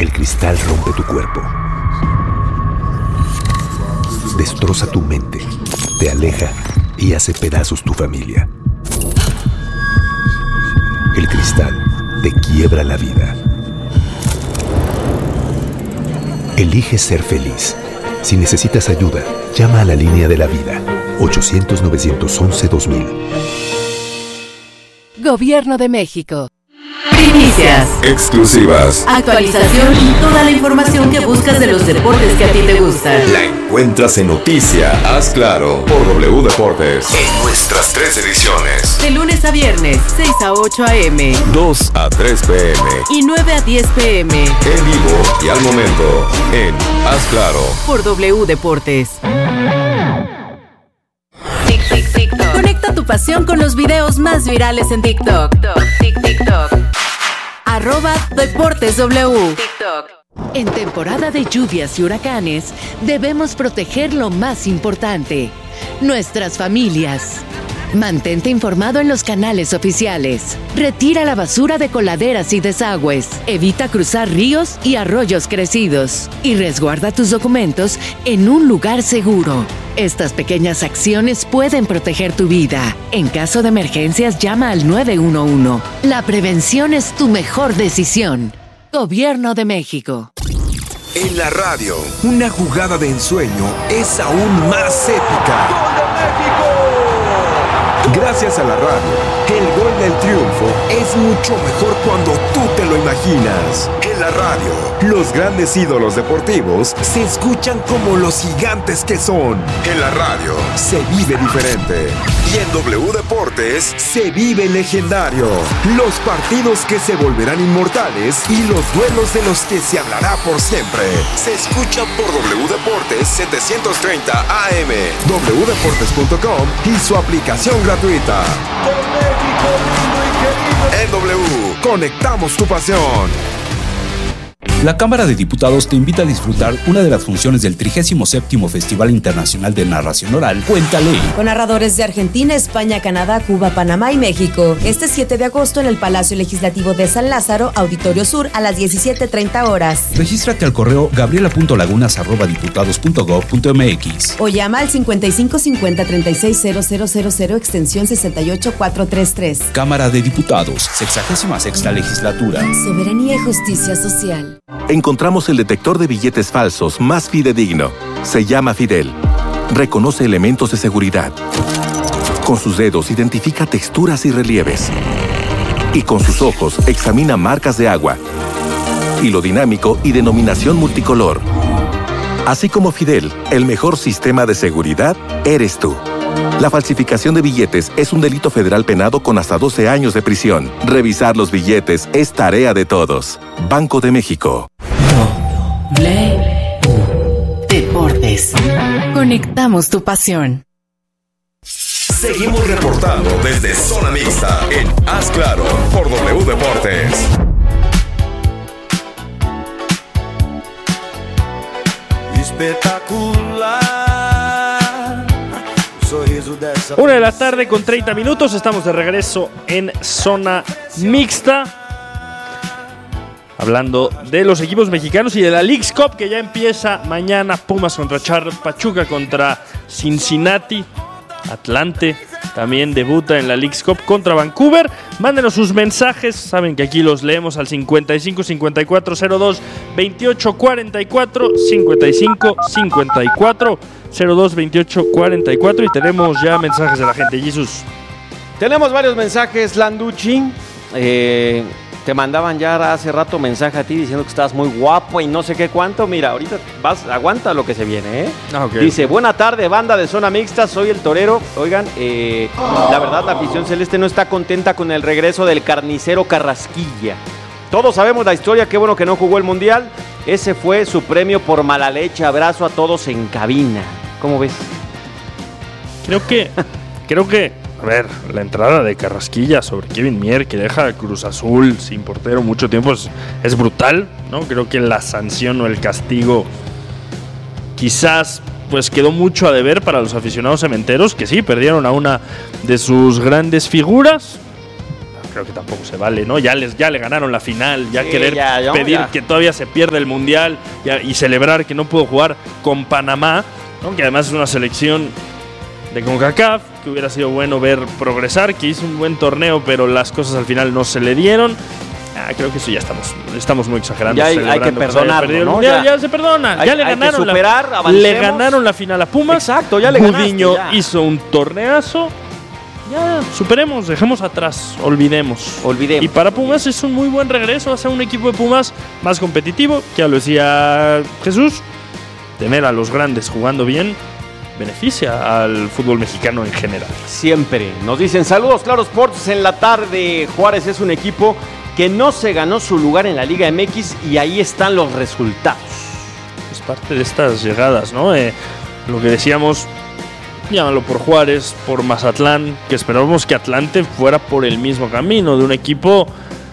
El cristal rompe tu cuerpo. Destroza tu mente, te aleja y hace pedazos tu familia. El cristal te quiebra la vida. Elige ser feliz. Si necesitas ayuda, llama a la línea de la vida, 800-911-2000. Gobierno de México. Primicias, exclusivas, actualización y toda la información que buscas de los deportes que a ti te gustan. La encuentras en Noticia, Haz Claro, por W Deportes. En nuestras 3 ediciones. De lunes a viernes, 6 a 8 a.m. 2 a 3 p.m. Y 9 a 10 p.m. En vivo y al momento, en Haz Claro. Por W Deportes. Conecta tu pasión con los videos más virales en TikTok. @DeportesW. En temporada de lluvias y huracanes, debemos proteger lo más importante, nuestras familias. Mantente informado en los canales oficiales. Retira la basura de coladeras y desagües. Evita cruzar ríos y arroyos crecidos. Y resguarda tus documentos en un lugar seguro. Estas pequeñas acciones pueden proteger tu vida. En caso de emergencias, llama al 911. La prevención es tu mejor decisión. Gobierno de México. En la radio, una jugada de ensueño es aún más épica. ¡Gol de México! Gracias a la radio, el gol del triunfo es mucho mejor cuando tú te lo imaginas. En la radio, los grandes ídolos deportivos se escuchan como los gigantes que son. En la radio, se vive diferente. Y en W Deportes, se vive legendario. Los partidos que se volverán inmortales y los duelos de los que se hablará por siempre. Se escuchan por W Deportes 730 AM, wdeportes.com y su aplicación gratuita. En W, conectamos tu pasión. La Cámara de Diputados te invita a disfrutar una de las funciones del 37º Festival Internacional de Narración Oral, Cuéntale. Con narradores de Argentina, España, Canadá, Cuba, Panamá y México. Este 7 de agosto en el Palacio Legislativo de San Lázaro, Auditorio Sur, a las 17:30 horas. Regístrate al correo gabriela.lagunas@diputados.gov.mx o llama al 55 50 36 0000 extensión 68433. Cámara de Diputados, 66ª Legislatura. Soberanía y justicia social. Encontramos el detector de billetes falsos más fidedigno. Se llama Fidel. Reconoce elementos de seguridad. Con sus dedos identifica texturas y relieves. Y con sus ojos examina marcas de agua. Hilo dinámico y denominación multicolor. Así como Fidel, el mejor sistema de seguridad eres tú. La falsificación de billetes es un delito federal penado con hasta 12 años de prisión. Revisar los billetes es tarea de todos. Banco de México. Deportes. Conectamos tu pasión. Seguimos reportando desde Zona Mixta en Haz Claro por W Deportes. Espectacular. 1:30 p.m. Estamos de regreso en Zona Mixta. Hablando de los equipos mexicanos y de la Leagues Cup que ya empieza mañana. Pumas contra Charlotte, Pachuca contra Cincinnati, Atlante también debuta en la Leagues Cup contra Vancouver. Mándenos sus mensajes, saben que aquí los leemos al 55 54 02 28 44, 55 54 02 28 44, y tenemos ya mensajes de la gente. Jesús, tenemos varios mensajes, Landucci. Te mandaban ya hace rato mensaje a ti diciendo que estabas muy guapo y no sé qué cuánto. Mira, ahorita aguanta lo que se viene, ¿eh? Okay. Dice, buena tarde, banda de Zona Mixta, soy el Torero. Oigan, la verdad, la afición celeste no está contenta con el regreso del carnicero Carrasquilla. Todos sabemos la historia, qué bueno que no jugó el Mundial. Ese fue su premio por mala leche. Abrazo a todos en cabina. ¿Cómo ves? Creo que a ver, la entrada de Carrasquilla sobre Kevin Mier, que deja a Cruz Azul sin portero mucho tiempo, es brutal, ¿no? Creo que la sanción o el castigo quizás pues quedó mucho a deber para los aficionados cementeros, que sí, perdieron a una de sus grandes figuras. creo que tampoco se vale, ¿no? Ya le ganaron la final, Sí, pedir que todavía se pierda el Mundial y celebrar que no pudo jugar con Panamá, ¿no? Que además es una selección de CONCACAF, que hubiera sido bueno ver progresar, que hizo un buen torneo, pero las cosas al final no se le dieron. Creo que eso ya estamos muy exagerando. Ya hay que perdonarlo, ¿no? Ya se perdona. Ya le ganaron la final a Pumas. Exacto, ya le Gudiño ganaste, hizo un torneazo. Ya superemos, dejemos atrás, olvidemos. Y para Pumas es un muy buen regreso hacia un equipo de Pumas más competitivo, que ya lo decía Jesús, tener a los grandes jugando bien beneficia al fútbol mexicano en general. Siempre. Nos dicen saludos, Claro Sports en la tarde. Juárez es un equipo que no se ganó su lugar en la Liga MX y ahí están los resultados. Es parte de estas llegadas, ¿no? Lo que decíamos, llámalo por Juárez, por Mazatlán, que esperábamos que Atlante fuera por el mismo camino, de un equipo,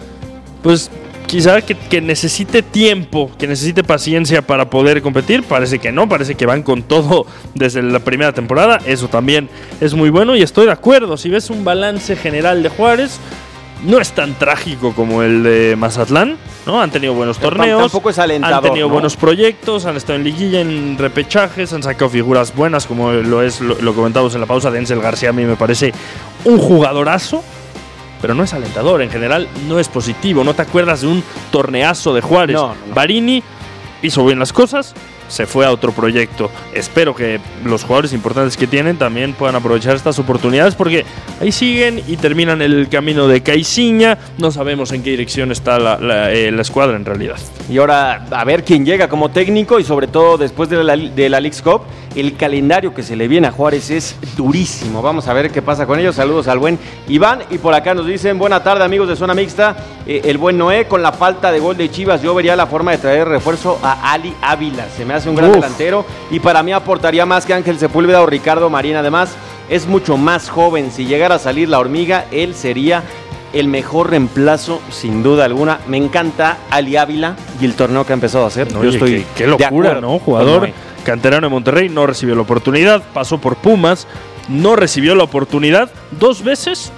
pues quizá que necesite tiempo, que necesite paciencia para poder competir. Parece que no, parece que van con todo desde la primera temporada. Eso también es muy bueno y estoy de acuerdo. Si ves un balance general de Juárez, no es tan trágico como el de Mazatlán, ¿no? Han tenido buenos torneos, tampoco es alentador, han tenido ¿no? buenos proyectos, han estado en liguilla, en repechajes, han sacado figuras buenas, como lo comentábamos en la pausa. Denzel García a mí me parece un jugadorazo, pero no es alentador. En general no es positivo. No te acuerdas de un torneazo de Juárez. No. Barini hizo bien las cosas, se fue a otro proyecto. Espero que los jugadores importantes que tienen también puedan aprovechar estas oportunidades, porque ahí siguen y terminan el camino de Caixinha. No sabemos en qué dirección está la escuadra en realidad. Y ahora a ver quién llega como técnico, y sobre todo después de la Leagues Cup, el calendario que se le viene a Juárez es durísimo. Vamos a ver qué pasa con ellos. Saludos al buen Iván. Y por acá nos dicen, buena tarde amigos de Zona Mixta. El buen Noé, con la falta de gol de Chivas, yo vería la forma de traer refuerzo a Ali Ávila. Se me hace un gran delantero y para mí aportaría más que Ángel Sepúlveda o Ricardo Marín. Además, es mucho más joven. Si llegara a salir la hormiga, él sería el mejor reemplazo, sin duda alguna. Me encanta Ali Ávila y el torneo que ha empezado a hacer. No, yo estoy qué locura, ¿no? Jugador canterano de Monterrey, no recibió la oportunidad, pasó por Pumas, no recibió la oportunidad 2 veces.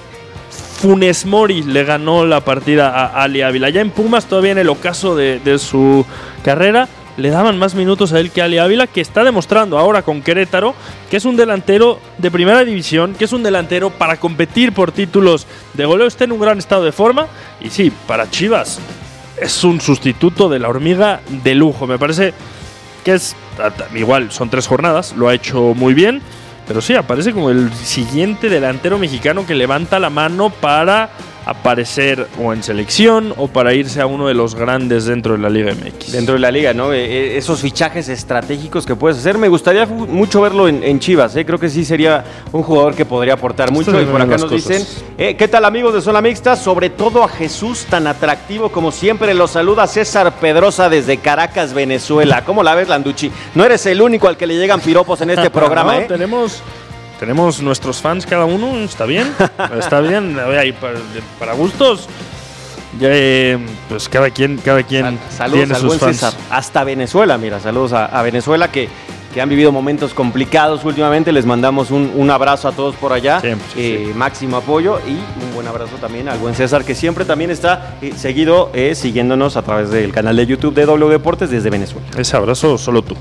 Funes Mori le ganó la partida a Ali Ávila. Ya en Pumas, todavía en el ocaso de su carrera, le daban más minutos a él que a Ali Ávila, que está demostrando ahora con Querétaro que es un delantero de primera división, que es un delantero para competir por títulos de goleo. Está en un gran estado de forma. Y sí, para Chivas es un sustituto de la hormiga de lujo. Me parece que es igual, son 3 jornadas, lo ha hecho muy bien, pero sí, aparece como el siguiente delantero mexicano que levanta la mano para aparecer o en selección o para irse a uno de los grandes dentro de la Liga MX. Dentro de la Liga, ¿no? Esos fichajes estratégicos que puedes hacer. Me gustaría mucho verlo en Chivas, ¿eh? Creo que sí sería un jugador que podría aportar mucho. Y por acá nos dicen, ¿qué tal amigos de Zona Mixta? Sobre todo a Jesús, tan atractivo como siempre. Los saluda César Pedrosa desde Caracas, Venezuela. ¿Cómo la ves, Landucci? No eres el único al que le llegan piropos en este programa, no, ¿eh? Tenemos nuestros fans cada uno, está bien, está bien, para gustos, ya, pues cada quien saludos tiene al sus buen fans. César, hasta Venezuela, mira, saludos a Venezuela que han vivido momentos complicados últimamente. Les mandamos un abrazo a todos por allá, sí. Máximo apoyo, y un buen abrazo también al buen César, que siempre también está seguido siguiéndonos a través del canal de YouTube de W Deportes desde Venezuela. Ese abrazo solo tú.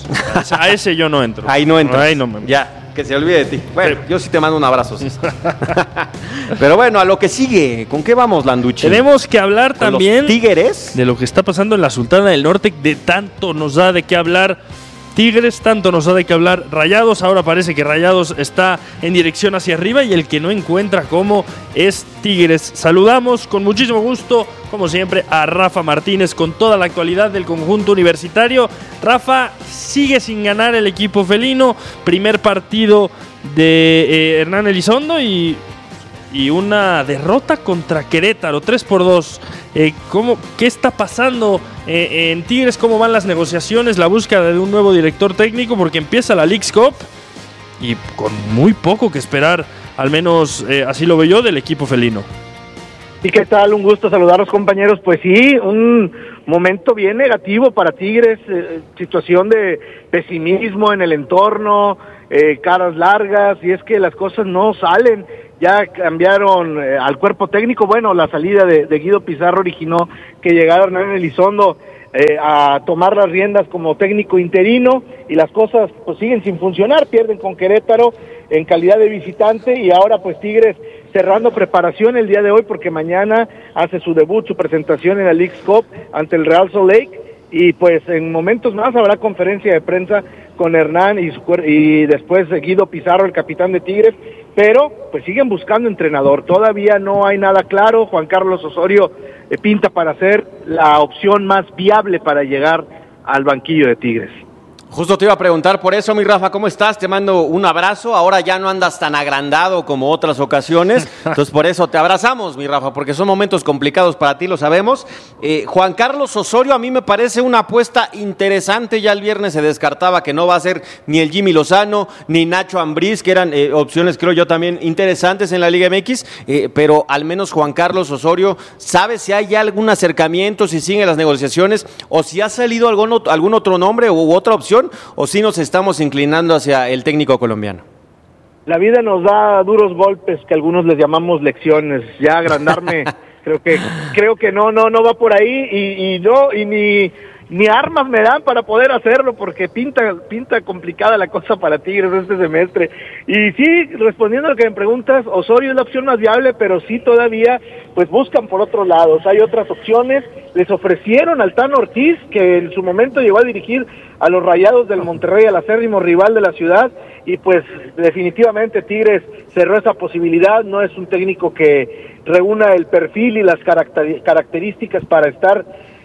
A ese yo no entro. Ahí no entras. Ahí no me... Ya. Que se olvide de ti. Bueno, yo sí te mando un abrazo, César. Pero bueno, a lo que sigue. ¿Con qué vamos, Landucci? Tenemos que hablar también los Tigres, de lo que está pasando en la Sultana del Norte. De tanto nos da de qué hablar Tigres, tanto nos da de qué hablar Rayados. Ahora parece que Rayados está en dirección hacia arriba y el que no encuentra cómo es Tigres. Saludamos con muchísimo gusto, como siempre, a Rafa Martínez con toda la actualidad del conjunto universitario. Rafa, sigue sin ganar el equipo felino. Primer partido de Hernán Elizondo y una derrota contra Querétaro, 3-2. ¿Qué está pasando en Tigres? ¿Cómo van las negociaciones? La búsqueda de un nuevo director técnico, porque empieza la Leagues Cup y con muy poco que esperar, al menos así lo veo yo, del equipo felino. ¿Y qué tal? Un gusto saludarlos, compañeros. Pues sí, un momento bien negativo para Tigres, situación de pesimismo en el entorno, caras largas, y es que las cosas no salen. ya cambiaron al cuerpo técnico. Bueno, la salida de Guido Pizarro originó que llegara Hernán Elizondo a tomar las riendas como técnico interino, y las cosas pues siguen sin funcionar. Pierden con Querétaro en calidad de visitante, y ahora pues Tigres cerrando preparación el día de hoy, porque mañana hace su debut, su presentación en la Leagues Cup ante el Real Salt Lake, y pues en momentos más habrá conferencia de prensa con Hernán y después Guido Pizarro, el capitán de Tigres, pero pues siguen buscando entrenador. Todavía no hay nada claro. Juan Carlos Osorio pinta para ser la opción más viable para llegar al banquillo de Tigres. Justo te iba a preguntar por eso, mi Rafa, ¿cómo estás? Te mando un abrazo. Ahora ya no andas tan agrandado como otras ocasiones, entonces por eso te abrazamos, mi Rafa, porque son momentos complicados para ti, lo sabemos. Juan Carlos Osorio a mí me parece una apuesta interesante. Ya el viernes se descartaba que no va a ser ni el Jimmy Lozano ni Nacho Ambriz, que eran opciones, creo yo, también interesantes en la Liga MX, pero al menos Juan Carlos Osorio, ¿sabe si hay ya algún acercamiento, si siguen las negociaciones, o si ha salido algún otro nombre u otra opción, o si nos estamos inclinando hacia el técnico colombiano? La vida nos da duros golpes que algunos les llamamos lecciones. Ya agrandarme creo que no va por ahí, y ni armas me dan para poder hacerlo, porque pinta complicada la cosa para Tigres este semestre. Y sí, respondiendo a lo que me preguntas, Osorio es la opción más viable, pero sí todavía pues buscan por otros lados. Hay otras opciones. Les ofrecieron al Tano Ortiz, que en su momento llegó a dirigir a los Rayados del Monterrey, al acérrimo rival de la ciudad, y pues definitivamente Tigres cerró esa posibilidad. No es un técnico que reúna el perfil y las características para estar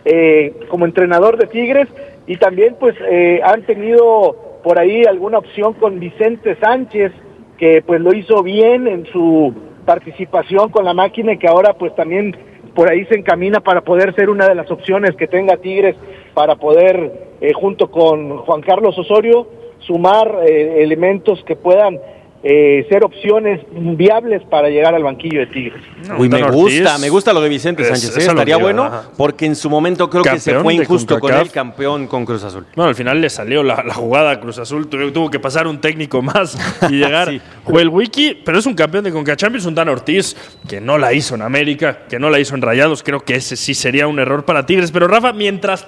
como entrenador de Tigres, y también pues han tenido por ahí alguna opción con Vicente Sánchez, que pues lo hizo bien en su participación con la máquina, y que ahora pues también por ahí se encamina para poder ser una de las opciones que tenga Tigres para poder junto con Juan Carlos Osorio sumar elementos que puedan ser opciones viables para llegar al banquillo de Tigres. Uy, me gusta lo de Vicente Sánchez, estaría bueno, porque en su momento creo que se fue injusto con el campeón con Cruz Azul. Bueno, al final le salió la jugada a Cruz Azul, tuvo que pasar un técnico más y llegar. Sí. Joel Wiki, pero es un campeón de Conca Champions, un Dan Ortiz, que no la hizo en América, que no la hizo en Rayados. Creo que ese sí sería un error para Tigres. Pero Rafa, mientras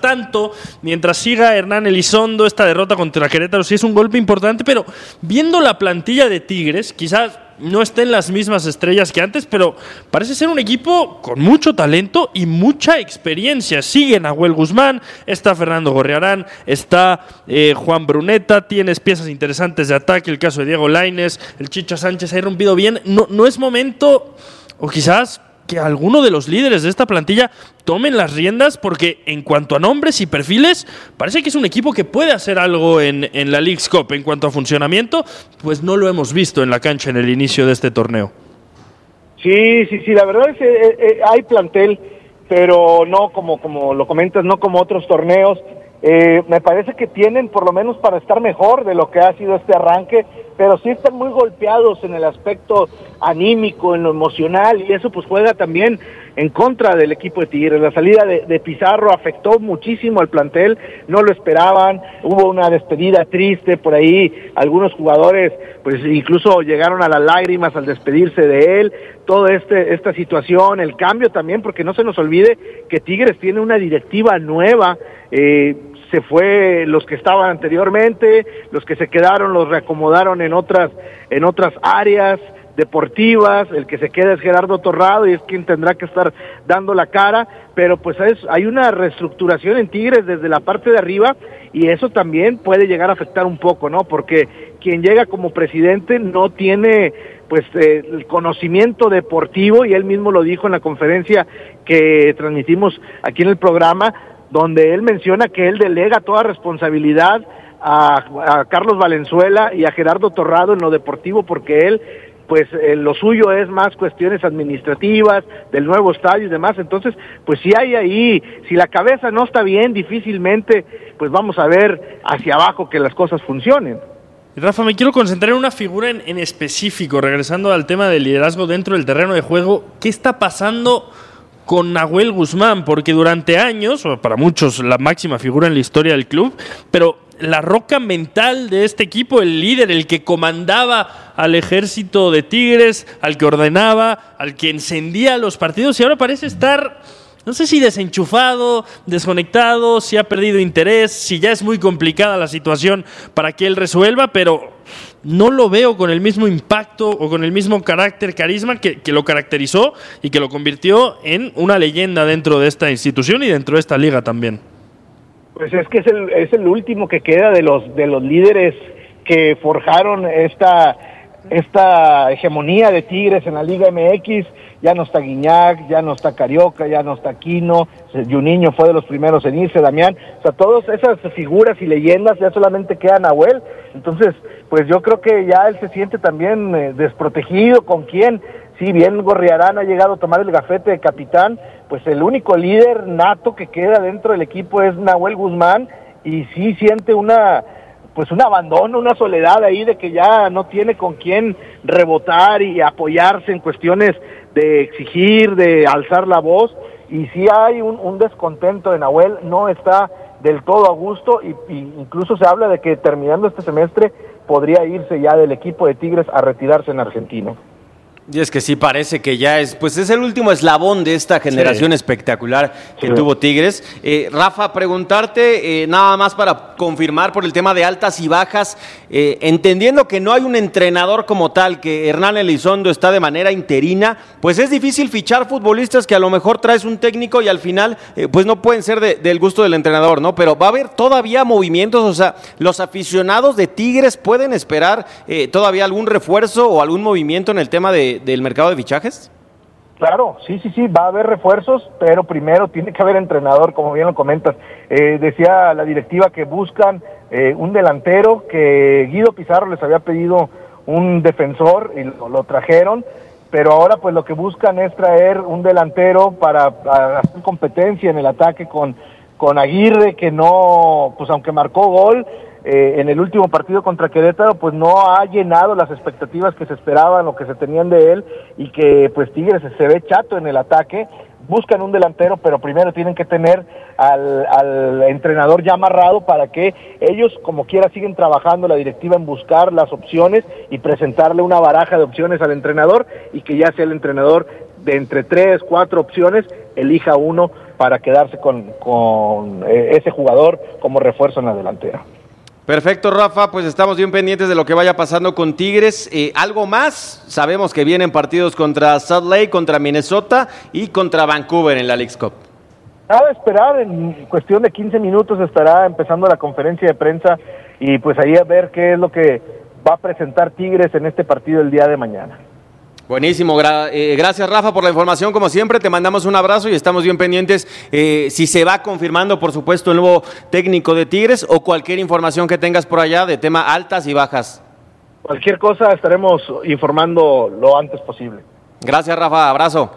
siga Hernán Elizondo, esta derrota contra Querétaro sí es un golpe importante, pero viendo la plantilla de Tigres, quizás no estén las mismas estrellas que antes, pero parece ser un equipo con mucho talento y mucha experiencia. Sigue Nahuel Guzmán, está Fernando Gorriarán, está Juan Bruneta, tienes piezas interesantes de ataque, el caso de Diego Lainez, el Chicha Sánchez ha irrumpido bien. No es momento, o quizás que alguno de los líderes de esta plantilla tomen las riendas, porque en cuanto a nombres y perfiles, parece que es un equipo que puede hacer algo en la Leagues Cup. En cuanto a funcionamiento, pues no lo hemos visto en la cancha en el inicio de este torneo. Sí, la verdad es que hay plantel, pero no como lo comentas, no como otros torneos. Me parece que tienen por lo menos para estar mejor de lo que ha sido este arranque, pero sí están muy golpeados en el aspecto anímico, en lo emocional, y eso pues juega también en contra del equipo de Tigres. La salida de Pizarro afectó muchísimo al plantel, no lo esperaban, hubo una despedida triste por ahí, algunos jugadores pues incluso llegaron a las lágrimas al despedirse de él. Toda esta situación, el cambio también, porque no se nos olvide que Tigres tiene una directiva nueva. Se fue los que estaban anteriormente, los que se quedaron los reacomodaron en otras áreas deportivas. El que se queda es Gerardo Torrado, y es quien tendrá que estar dando la cara, pero pues hay una reestructuración en Tigres desde la parte de arriba, y eso también puede llegar a afectar un poco, ¿no? Porque quien llega como presidente no tiene pues el conocimiento deportivo, y él mismo lo dijo en la conferencia que transmitimos aquí en el programa, donde él menciona que él delega toda responsabilidad a Carlos Valenzuela y a Gerardo Torrado en lo deportivo, porque él pues lo suyo es más cuestiones administrativas, del nuevo estadio y demás. Entonces pues si hay ahí, si la cabeza no está bien, difícilmente pues vamos a ver hacia abajo que las cosas funcionen. Rafa, me quiero concentrar en una figura en específico, regresando al tema del liderazgo dentro del terreno de juego. ¿Qué está pasando con Nahuel Guzmán? Porque durante años, para muchos la máxima figura en la historia del club, pero la roca mental de este equipo, el líder, el que comandaba al ejército de Tigres, al que ordenaba, al que encendía los partidos, y ahora parece estar, no sé si desenchufado, desconectado, si ha perdido interés, si ya es muy complicada la situación para que él resuelva, pero no lo veo con el mismo impacto o con el mismo carácter, carisma que lo caracterizó y que lo convirtió en una leyenda dentro de esta institución y dentro de esta liga también. Pues es que es el último que queda de los líderes que forjaron esta hegemonía de Tigres en la Liga MX. Ya no está Guiñac, ya no está Carioca, ya no está Aquino, Juninho fue de los primeros en irse, Damián, o sea, todas esas figuras y leyendas ya solamente queda Nahuel. Entonces, pues yo creo que ya él se siente también desprotegido. ¿Con quién? Si bien Gorriarán ha llegado a tomar el gafete de capitán, pues el único líder nato que queda dentro del equipo es Nahuel Guzmán, y sí siente un abandono, una soledad ahí de que ya no tiene con quién rebotar y apoyarse en cuestiones de exigir, de alzar la voz, y sí hay un descontento de Nahuel, no está del todo a gusto, y incluso se habla de que terminando este semestre podría irse ya del equipo de Tigres a retirarse en Argentina. Y es que sí parece que ya es el último eslabón de esta generación espectacular que tuvo Tigres. Rafa, preguntarte, nada más para confirmar por el tema de altas y bajas, entendiendo que no hay un entrenador como tal, que Hernán Elizondo está de manera interina, pues es difícil fichar futbolistas que a lo mejor traes un técnico y al final pues no pueden ser del gusto del entrenador, ¿no? Pero va a haber todavía movimientos, o sea, los aficionados de Tigres pueden esperar todavía algún refuerzo o algún movimiento en el tema del mercado de fichajes. Claro, sí, va a haber refuerzos, pero primero tiene que haber entrenador, como bien lo comentas. Decía la directiva que buscan un delantero, que Guido Pizarro les había pedido un defensor y lo trajeron, pero ahora pues lo que buscan es traer un delantero para hacer competencia en el ataque con Aguirre, que no, pues aunque marcó gol en el último partido contra Querétaro, pues no ha llenado las expectativas que se esperaban o que se tenían de él, y que pues Tigres se ve chato en el ataque. Buscan un delantero, pero primero tienen que tener al entrenador ya amarrado para que ellos, como quiera, siguen trabajando la directiva en buscar las opciones y presentarle una baraja de opciones al entrenador, y que ya sea el entrenador de entre 3, 4 opciones, elija uno para quedarse con ese jugador como refuerzo en la delantera. Perfecto, Rafa, pues estamos bien pendientes de lo que vaya pasando con Tigres. ¿Algo más? Sabemos que vienen partidos contra Salt Lake, contra Minnesota y contra Vancouver en la Leagues Cup. Nada, esperar, en cuestión de 15 minutos estará empezando la conferencia de prensa, y pues ahí a ver qué es lo que va a presentar Tigres en este partido el día de mañana. Buenísimo, gracias Rafa por la información, como siempre, te mandamos un abrazo y estamos bien pendientes si se va confirmando, por supuesto, el nuevo técnico de Tigres o cualquier información que tengas por allá de tema altas y bajas. Cualquier cosa estaremos informando lo antes posible. Gracias Rafa, abrazo.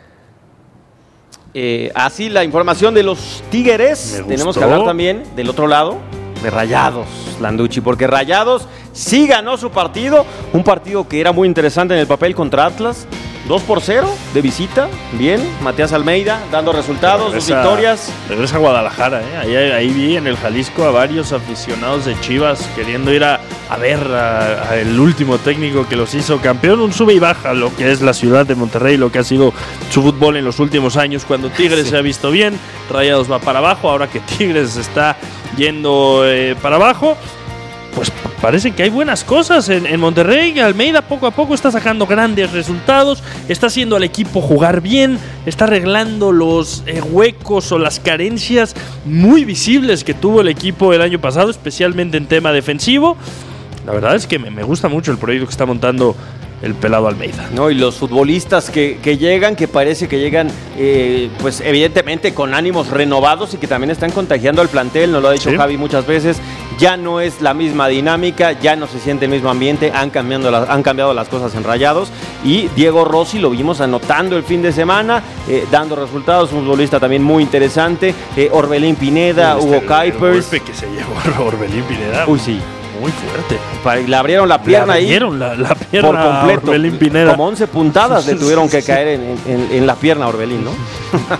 Así la información de los Tigres. Tenemos que hablar también del otro lado, de Rayados, Landucci, porque Rayados sí ganó su partido, un partido que era muy interesante en el papel contra Atlas, 2-0 de visita, bien, Matías Almeida dando resultados, sus victorias. Regresa a Guadalajara, ahí vi en el Jalisco a varios aficionados de Chivas queriendo ir a ver el último técnico que los hizo campeón, un sube y baja lo que es la ciudad de Monterrey, lo que ha sido su fútbol en los últimos años. Cuando Tigres se ha visto bien, Rayados va para abajo, ahora que Tigres está yendo para abajo, pues parece que hay buenas cosas en Monterrey. Almeida poco a poco está sacando grandes resultados, está haciendo al equipo jugar bien, está arreglando los huecos o las carencias muy visibles que tuvo el equipo el año pasado, especialmente en tema defensivo. La verdad es que me gusta mucho el proyecto que está montando el pelado Almeida. No, y los futbolistas que llegan, que parece que llegan, pues evidentemente con ánimos renovados y que también están contagiando al plantel, nos lo ha dicho Javi muchas veces, ya no es la misma dinámica, ya no se siente el mismo ambiente, han cambiado las cosas en Rayados, y Diego Rossi lo vimos anotando el fin de semana, dando resultados, un futbolista también muy interesante, Orbelín Pineda, Hugo Kuipers. El golpe que se llevó Orbelín Pineda. Uy, sí. Muy fuerte. Le abrieron la pierna ahí. La pierna por completo. Orbelín Pineda. Como 11 puntadas le tuvieron que caer en la pierna a Orbelín, ¿no?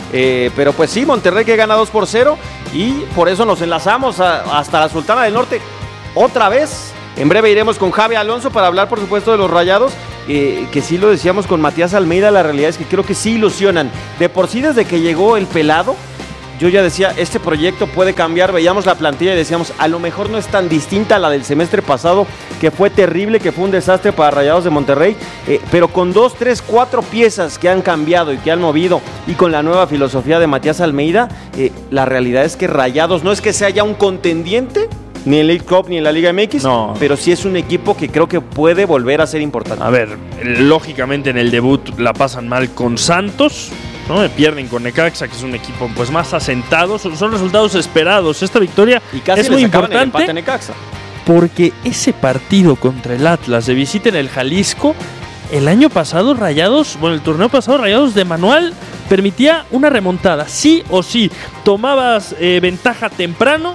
Pero pues sí, Monterrey que gana 2-0 y por eso nos enlazamos hasta la Sultana del Norte otra vez. En breve iremos con Javi Alonso para hablar, por supuesto, de los Rayados, que sí lo decíamos con Matías Almeida. La realidad es que creo que sí ilusionan. De por sí, desde que llegó el pelado, yo ya decía, este proyecto puede cambiar. Veíamos la plantilla y decíamos, a lo mejor no es tan distinta a la del semestre pasado, que fue terrible, que fue un desastre para Rayados de Monterrey, pero con 2, 3, 4 piezas que han cambiado y que han movido, y con la nueva filosofía de Matías Almeida, la realidad es que Rayados no es que sea ya un contendiente, ni en League Cup ni en la Liga MX, no, pero sí es un equipo que creo que puede volver a ser importante. A ver, lógicamente en el debut la pasan mal con Santos, ¿no? Pierden con Necaxa, que es un equipo pues más asentado. Son resultados esperados. Esta victoria y casi es muy importante el empate a Necaxa, porque ese partido contra el Atlas de visita en el Jalisco, el año pasado Rayados, el torneo pasado Rayados de manual permitía una remontada, sí o sí. Tomabas ventaja temprano,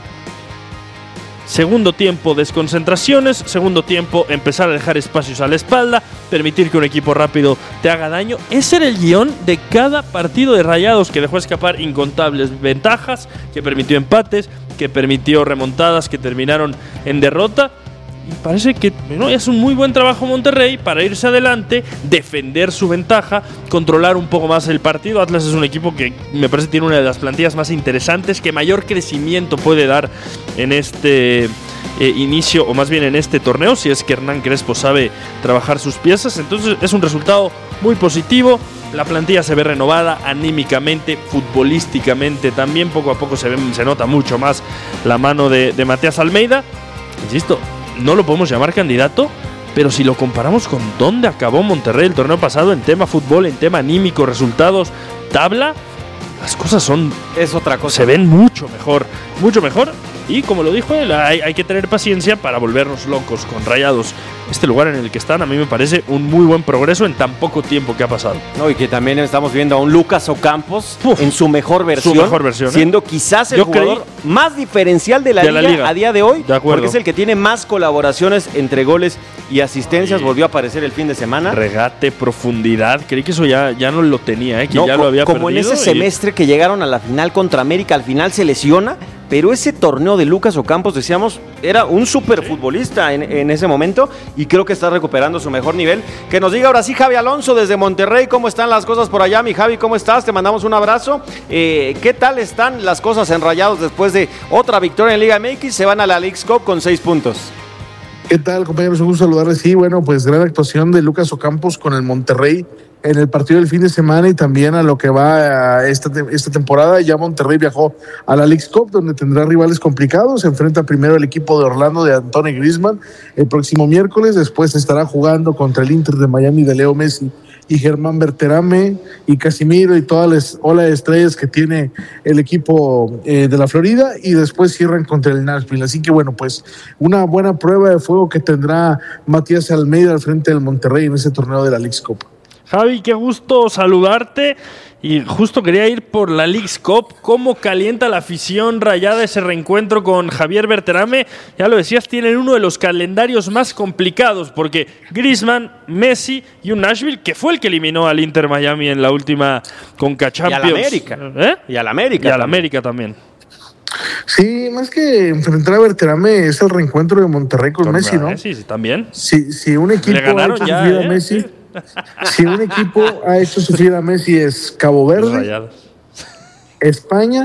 segundo tiempo desconcentraciones, segundo tiempo empezar a dejar espacios a la espalda, permitir que un equipo rápido te haga daño. Ese era el guión de cada partido de Rayados, que dejó escapar incontables ventajas, que permitió empates, que permitió remontadas que terminaron en derrota. Y parece que es un muy buen trabajo Monterrey para irse adelante, defender su ventaja, controlar un poco más el partido. Atlas es un equipo que me parece tiene una de las plantillas más interesantes, que mayor crecimiento puede dar en este inicio, o más bien en este torneo, si es que Hernán Crespo sabe trabajar sus piezas. Entonces es un resultado muy positivo. La plantilla se ve renovada anímicamente, futbolísticamente también. Poco a poco se nota mucho más la mano de Matías Almeida. Insisto, no lo podemos llamar candidato, pero si lo comparamos con dónde acabó Monterrey el torneo pasado en tema fútbol, en tema anímico, resultados, tabla, las cosas es otra cosa. Se ven mucho mejor. Y como lo dijo él, hay que tener paciencia para volvernos locos con Rayados. Este lugar en el que están a mí me parece un muy buen progreso en tan poco tiempo que ha pasado. No, y que también estamos viendo a un Lucas Ocampos en su mejor versión, siendo quizás el jugador más diferencial de la liga a día de hoy, porque es el que tiene más colaboraciones entre goles y asistencias. Sí. Volvió a aparecer el fin de semana. Regate, profundidad, creí que eso ya no lo tenía, que ya lo había como perdido. Como en ese semestre que llegaron a la final contra América, al final se lesiona, pero ese torneo de Lucas Ocampos, decíamos, era un superfutbolista en ese momento, y creo que está recuperando su mejor nivel. Que nos diga ahora sí Javi Alonso desde Monterrey, ¿cómo están las cosas por allá? Mi Javi, ¿cómo estás? Te mandamos un abrazo. ¿Qué tal están las cosas en Rayados después de otra victoria en Liga MX? Se van a la League Cup con 6 puntos. ¿Qué tal, compañeros? Un gusto saludarles. Sí, bueno, pues gran actuación de Lucas Ocampos con el Monterrey en el partido del fin de semana, y también a lo que va esta temporada. Ya Monterrey viajó a la League Cup, donde tendrá rivales complicados. Se enfrenta primero el equipo de Orlando de Anthony Griezmann el próximo miércoles. Después estará jugando contra el Inter de Miami de Leo Messi y Germán Berterame y Casimiro y todas las olas de estrellas que tiene el equipo de la Florida, y después cierran contra el Nashville. Así que bueno, pues una buena prueba de fuego que tendrá Matías Almeida al frente del Monterrey en ese torneo de la League Cup. Javi, qué gusto saludarte, y justo quería ir por la Leagues Cup. ¿Cómo calienta la afición rayada ese reencuentro con Javier Berterame? Ya lo decías, tienen uno de los calendarios más complicados, porque Griezmann, Messi y un Nashville que fue el que eliminó al Inter Miami en la última Conca Champions. Y al América. Y al América también. Sí, más que enfrentar a Berterame es el reencuentro de Monterrey con Messi, ¿no? Sí, también. Si un equipo ha hecho sufrir a Messi... Sí. Si un equipo ha hecho sufrir a Messi es Cabo Verde, España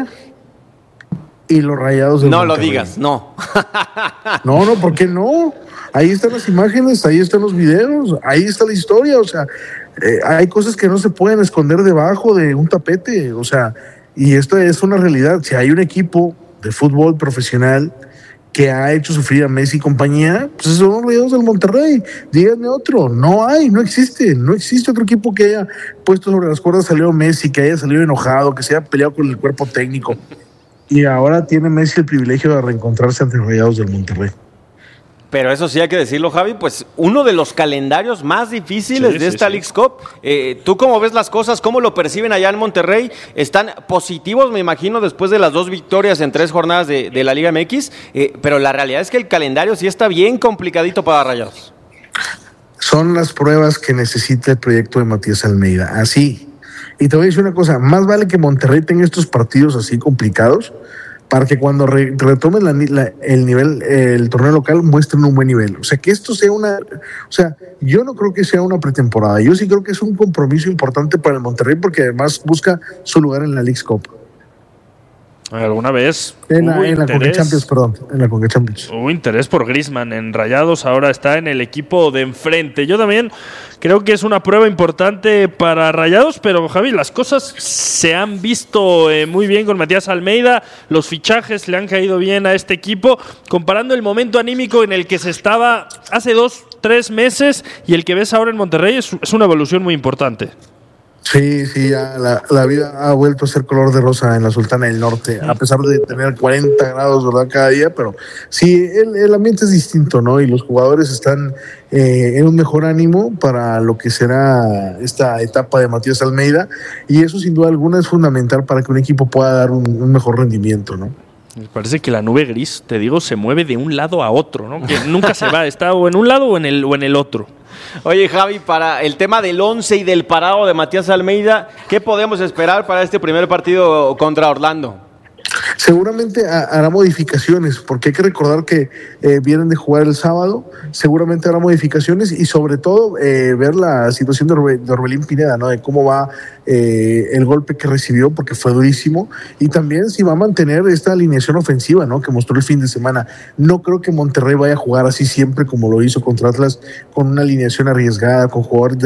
y los Rayados de Monterrey. No lo digas, no. No, ¿por qué no? Ahí están las imágenes, ahí están los videos, ahí está la historia. O sea, hay cosas que no se pueden esconder debajo de un tapete. O sea, y esto es una realidad. Si hay un equipo de fútbol profesional que ha hecho sufrir a Messi y compañía, pues son los Rayados del Monterrey. Díganme otro. No existe otro equipo que haya puesto sobre las cuerdas a Leo Messi, que haya salido enojado, que se haya peleado con el cuerpo técnico. Y ahora tiene Messi el privilegio de reencontrarse ante los Rayados del Monterrey. Pero eso sí hay que decirlo, Javi, pues uno de los calendarios más difíciles de esta Leagues Cup. ¿Tú cómo ves las cosas? ¿Cómo lo perciben allá en Monterrey? ¿Están positivos, me imagino, después de las 2 victorias en 3 jornadas de la Liga MX? Pero la realidad es que el calendario sí está bien complicadito para Rayados. Son las pruebas que necesita el proyecto de Matías Almeida. Así, Y te voy a decir una cosa, más vale que Monterrey tenga estos partidos así complicados para que cuando retomen el nivel, el torneo local, muestren un buen nivel. O sea, que esto sea yo no creo que sea una pretemporada. Yo sí creo que es un compromiso importante para el Monterrey porque además busca su lugar en la Leagues Cup. ¿Alguna vez? En la Conca Champions, perdón. En la Conca Champions. Hubo interés por Griezmann en Rayados, ahora está en el equipo de enfrente. Yo también creo que es una prueba importante para Rayados, pero Javi, las cosas se han visto muy bien con Matías Almeida. Los fichajes le han caído bien a este equipo, comparando el momento anímico en el que se estaba hace 2-3 meses y el que ves ahora en Monterrey es una evolución muy importante. Sí, ya la vida ha vuelto a ser color de rosa en la Sultana del Norte, a pesar de tener 40 grados, ¿verdad?, cada día, pero sí, el ambiente es distinto, ¿no? Y los jugadores están en un mejor ánimo para lo que será esta etapa de Matías Almeida, y eso sin duda alguna es fundamental para que un equipo pueda dar un mejor rendimiento, ¿no? Me parece que la nube gris, te digo, se mueve de un lado a otro, ¿no? Que nunca se va, está o en un lado o en el otro. Oye, Javi, para el tema del 11 y del parado de Matías Almeida, ¿qué podemos esperar para este primer partido contra Orlando? Seguramente hará modificaciones, porque hay que recordar que vienen de jugar el sábado, seguramente hará modificaciones y sobre todo ver la situación de Orbelín Pineda, ¿no? De cómo va el golpe que recibió, porque fue durísimo, y también si va a mantener esta alineación ofensiva, ¿no?, que mostró el fin de semana. No creo que Monterrey vaya a jugar así siempre como lo hizo contra Atlas, con una alineación arriesgada, con jugadores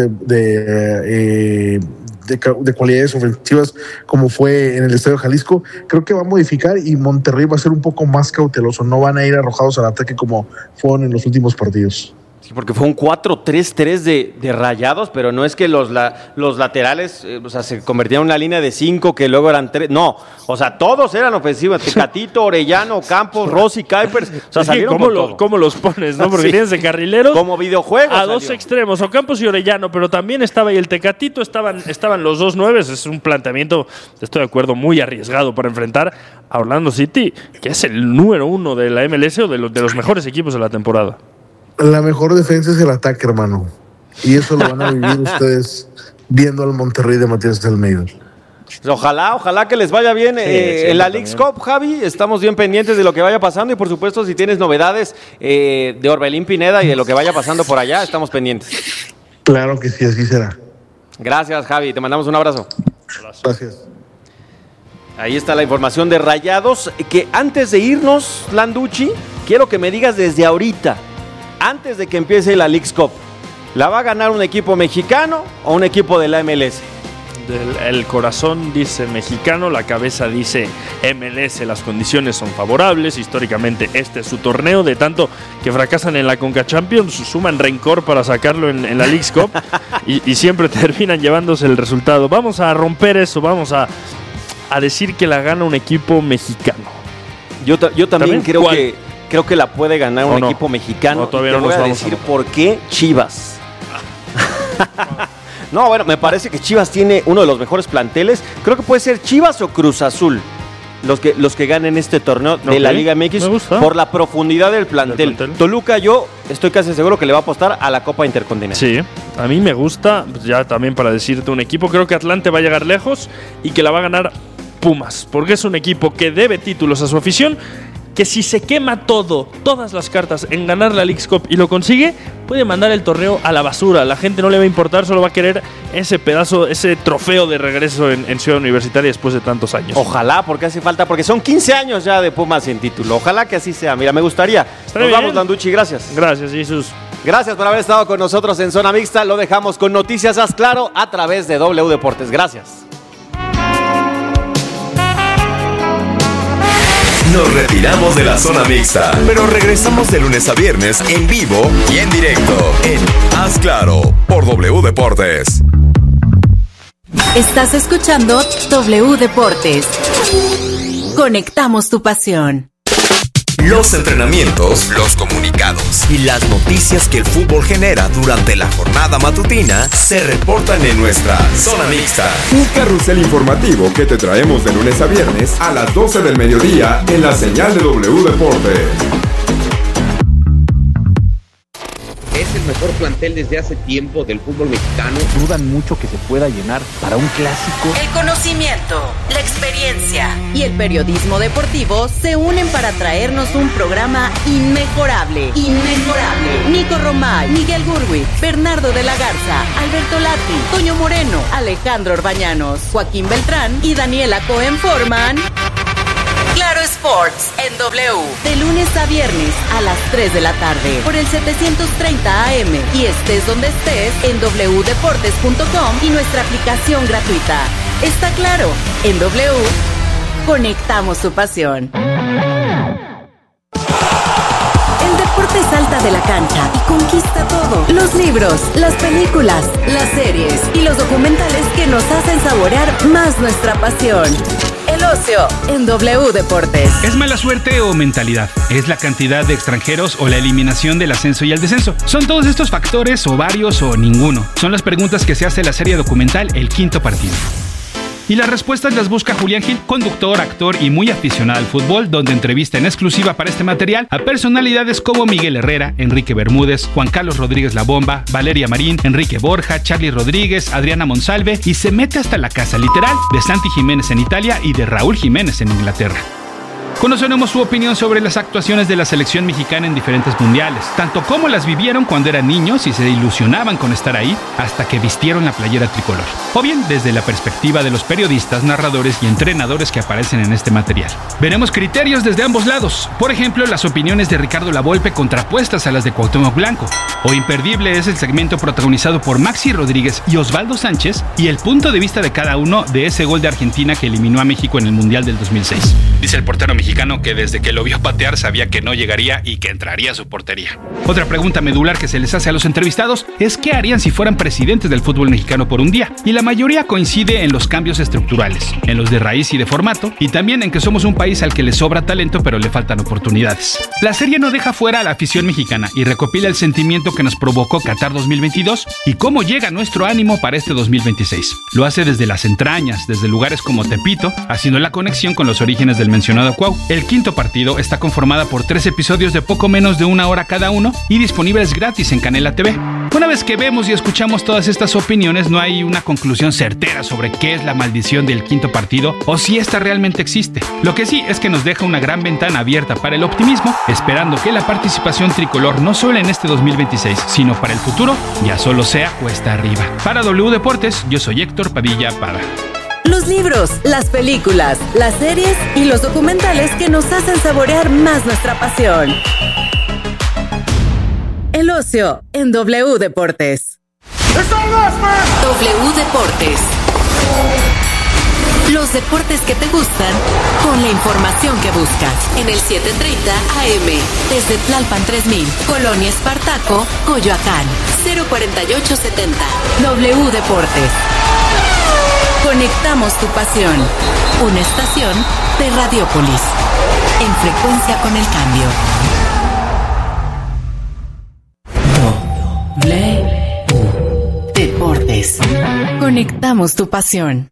de cualidades ofensivas como fue en el Estadio Jalisco. Creo que va a modificar y Monterrey va a ser un poco más cauteloso, no van a ir arrojados al ataque como fueron en los últimos partidos. Sí, porque fue un 4-3-3 de Rayados, pero no es que los laterales se convertían en una línea de 5 que luego eran 3, no, o sea, todos eran ofensivos, Tecatito, Orellano, Campos, Rossi, Kuipers, o sea, salieron ¿cómo los pones, no? Porque tienes de carrileros como videojuegos a dos extremos, o Campos y Orellano, pero también estaba ahí el Tecatito, estaban los 2 9, es un planteamiento, estoy de acuerdo, muy arriesgado para enfrentar a Orlando City, que es el número 1 de la MLS o de los mejores equipos de la temporada. La mejor defensa es el ataque, hermano. Y eso lo van a vivir ustedes viendo al Monterrey de Matías Almeida. Ojalá que les vaya bien en la Leagues Cup, Javi. Estamos bien pendientes de lo que vaya pasando y por supuesto si tienes novedades de Orbelín Pineda y de lo que vaya pasando por allá, estamos pendientes. Claro que sí, así será. Gracias, Javi. Te mandamos un abrazo. Gracias. Ahí está la información de Rayados. Que antes de irnos, Landucci, quiero que me digas desde ahorita, antes de que empiece la Leagues Cup, ¿la va a ganar un equipo mexicano o un equipo de la MLS? El corazón dice mexicano, la cabeza dice MLS, las condiciones son favorables, históricamente este es su torneo, de tanto que fracasan en la Conca Champions, suman rencor para sacarlo en la Leagues Cup y siempre terminan llevándose el resultado. Vamos a romper eso, vamos a decir que la gana un equipo mexicano. Yo también creo que la puede ganar un equipo mexicano. Todavía te no voy nos a vamos decir por qué Chivas. No, bueno, me parece que Chivas tiene uno de los mejores planteles. Creo que puede ser Chivas o Cruz Azul los que ganen este torneo de la Liga MX por la profundidad del plantel. Toluca, yo estoy casi seguro que le va a apostar a la Copa Intercontinental. Sí, a mí me gusta, ya también para decirte un equipo, creo que Atlante va a llegar lejos y que la va a ganar Pumas, porque es un equipo que debe títulos a su afición, que si se quema todas las cartas en ganar la Leagues Cup y lo consigue, puede mandar el torneo a la basura. La gente no le va a importar, solo va a querer ese pedazo, ese trofeo de regreso en Ciudad Universitaria después de tantos años. Ojalá, porque hace falta, porque son 15 años ya de Pumas sin título. Ojalá que así sea. Mira, me gustaría. Nos vamos, Landucci, gracias. Gracias, Jesús. Gracias por haber estado con nosotros en Zona Mixta. Lo dejamos con Noticias Haz Claro a través de W Deportes. Gracias. Nos retiramos de la Zona Mixta, pero regresamos de lunes a viernes en vivo y en directo en Haz Claro por W Deportes. Estás escuchando W Deportes. Conectamos tu pasión. Los entrenamientos, los comunicados y las noticias que el fútbol genera durante la jornada matutina se reportan en nuestra Zona Mixta. Un carrusel informativo que te traemos de lunes a viernes a las 12 del mediodía en la señal de W Deportes. Es el mejor mejor plantel desde hace tiempo del fútbol mexicano. Dudan mucho que se pueda llenar para un clásico. El conocimiento, la experiencia y el periodismo deportivo se unen para traernos un programa inmejorable. Nico Romay, Miguel Gurwitz, Bernardo de la Garza, Alberto Lati, Toño Moreno, Alejandro Orbañanos, Joaquín Beltrán y Daniela Cohen forman Claro Sports en W, de lunes a viernes a las 3 de la tarde por el 730 AM y estés donde estés en wdeportes.com y nuestra aplicación gratuita. Está claro, en W conectamos tu pasión. El deporte salta de la cancha y conquista todo. Los libros, las películas, las series y los documentales que nos hacen saborear más nuestra pasión. El ocio en W Deportes. ¿Es mala suerte o mentalidad? ¿Es la cantidad de extranjeros o la eliminación del ascenso y el descenso? ¿Son todos estos factores o varios o ninguno? Son las preguntas que se hace la serie documental El Quinto Partido. Y las respuestas las busca Julián Gil, conductor, actor y muy aficionado al fútbol, donde entrevista en exclusiva para este material a personalidades como Miguel Herrera, Enrique Bermúdez, Juan Carlos Rodríguez La Bomba, Valeria Marín, Enrique Borja, Charly Rodríguez, Adriana Monsalve y se mete hasta la casa literal de Santi Jiménez en Italia y de Raúl Jiménez en Inglaterra. Conoceremos su opinión sobre las actuaciones de la selección mexicana en diferentes mundiales, tanto como las vivieron cuando eran niños y se ilusionaban con estar ahí hasta que vistieron la playera tricolor, o bien desde la perspectiva de los periodistas, narradores y entrenadores que aparecen en este material. Veremos criterios desde ambos lados, por ejemplo, las opiniones de Ricardo Lavolpe contrapuestas a las de Cuauhtémoc Blanco, o imperdible es el segmento protagonizado por Maxi Rodríguez y Osvaldo Sánchez y el punto de vista de cada uno de ese gol de Argentina que eliminó a México en el Mundial del 2006. Dice el portero mexicano que desde que lo vio patear sabía que no llegaría y que entraría a su portería. Otra pregunta medular que se les hace a los entrevistados es qué harían si fueran presidentes del fútbol mexicano por un día, y la mayoría coincide en los cambios estructurales, en los de raíz y de formato, y también en que somos un país al que le sobra talento pero le faltan oportunidades. La serie no deja fuera a la afición mexicana y recopila el sentimiento que nos provocó Qatar 2022 y cómo llega nuestro ánimo para este 2026. Lo hace desde las entrañas, desde lugares como Tepito, haciendo la conexión con los orígenes del mencionado Cuau. El Quinto Partido está conformada por 3 episodios de poco menos de 1 hora cada uno y disponibles gratis en Canela TV. Una vez que vemos y escuchamos todas estas opiniones, no hay una conclusión certera sobre qué es la maldición del Quinto Partido o si esta realmente existe. Lo que sí es que nos deja una gran ventana abierta para el optimismo, esperando que la participación tricolor no solo en este 2026, sino para el futuro, ya solo sea cuesta arriba. Para W Deportes, yo soy Héctor Padilla Pada. Los libros, las películas, las series y los documentales que nos hacen saborear más nuestra pasión. El ocio en W Deportes. W Deportes. Los deportes que te gustan con la información que buscas. En el 730 AM, desde Tlalpan 3000, Colonia Espartaco, Coyoacán, 04870. W Deportes. Conectamos tu pasión. Una estación de Radiópolis. En frecuencia con el cambio. W Deportes. Conectamos tu pasión.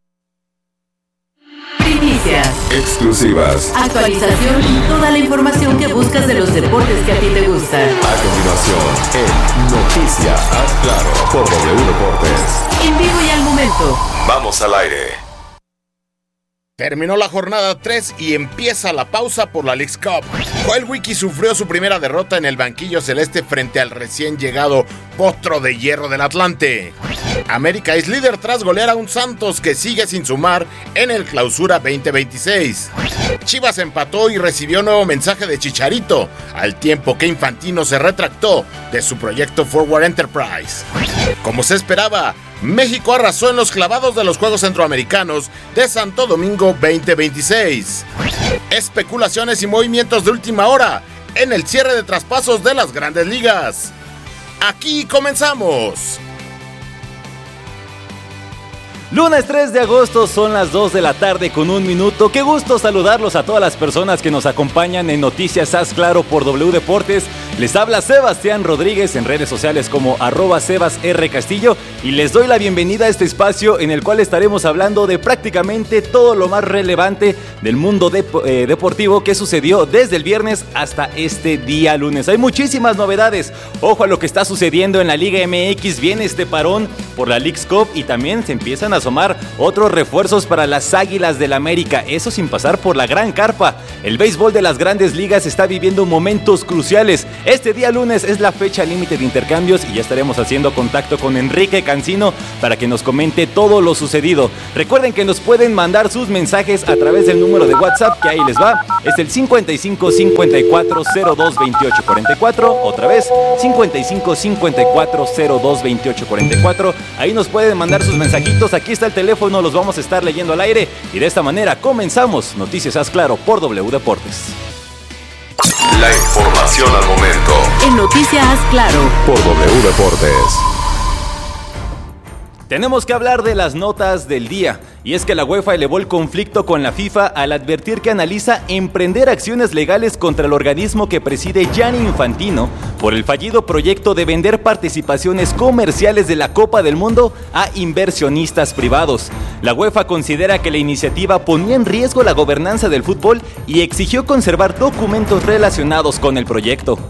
Primicias. Exclusivas. Actualización y toda la información que buscas de los deportes que a ti te gustan. A continuación, en Noticias Haz Claro por W Deportes. En vivo y al momento. Vamos al aire. Terminó la jornada 3 y empieza la pausa por la Leagues Cup. Joel Wiki sufrió su primera derrota en el banquillo celeste frente al recién llegado Potro de Hierro del Atlante. América es líder tras golear a un Santos que sigue sin sumar en el Clausura 2026. Chivas empató y recibió nuevo mensaje de Chicharito, al tiempo que Infantino se retractó de su proyecto Forward Enterprise. Como se esperaba, México arrasó en los clavados de los Juegos Centroamericanos de Santo Domingo 2026. Especulaciones y movimientos de última hora en el cierre de traspasos de las Grandes Ligas. Aquí comenzamos. Lunes 3 de agosto, son las 2 de la tarde con 1 minuto. Qué gusto saludarlos a todas las personas que nos acompañan en Noticias Haz Claro por W Deportes. Les habla Sebastián Rodríguez en redes sociales como @SebasRCastillo y les doy la bienvenida a este espacio en el cual estaremos hablando de prácticamente todo lo más relevante del mundo deportivo que sucedió desde el viernes hasta este día lunes. Hay muchísimas novedades. Ojo a lo que está sucediendo en la Liga MX. Viene este parón por la Leagues Cup y también se empiezan a asomar otros refuerzos para las Águilas del América, eso sin pasar por la gran carpa. El béisbol de las grandes ligas está viviendo momentos cruciales. Este día lunes es la fecha límite de intercambios y ya estaremos haciendo contacto con Enrique Cancino para que nos comente todo lo sucedido. Recuerden que nos pueden mandar sus mensajes a través del número de WhatsApp, que ahí les va, es el 55 54 02 28 44, otra vez 55 54 02 28 44. Ahí nos pueden mandar sus mensajitos. Aquí está el teléfono, los vamos a estar leyendo al aire y de esta manera comenzamos Noticias Haz Claro por W Deportes. La información al momento en Noticias Haz Claro por W Deportes. Tenemos que hablar de las notas del día, y es que la UEFA elevó el conflicto con la FIFA al advertir que analiza emprender acciones legales contra el organismo que preside Gianni Infantino por el fallido proyecto de vender participaciones comerciales de la Copa del Mundo a inversionistas privados. La UEFA considera que la iniciativa ponía en riesgo la gobernanza del fútbol y exigió conservar documentos relacionados con el proyecto.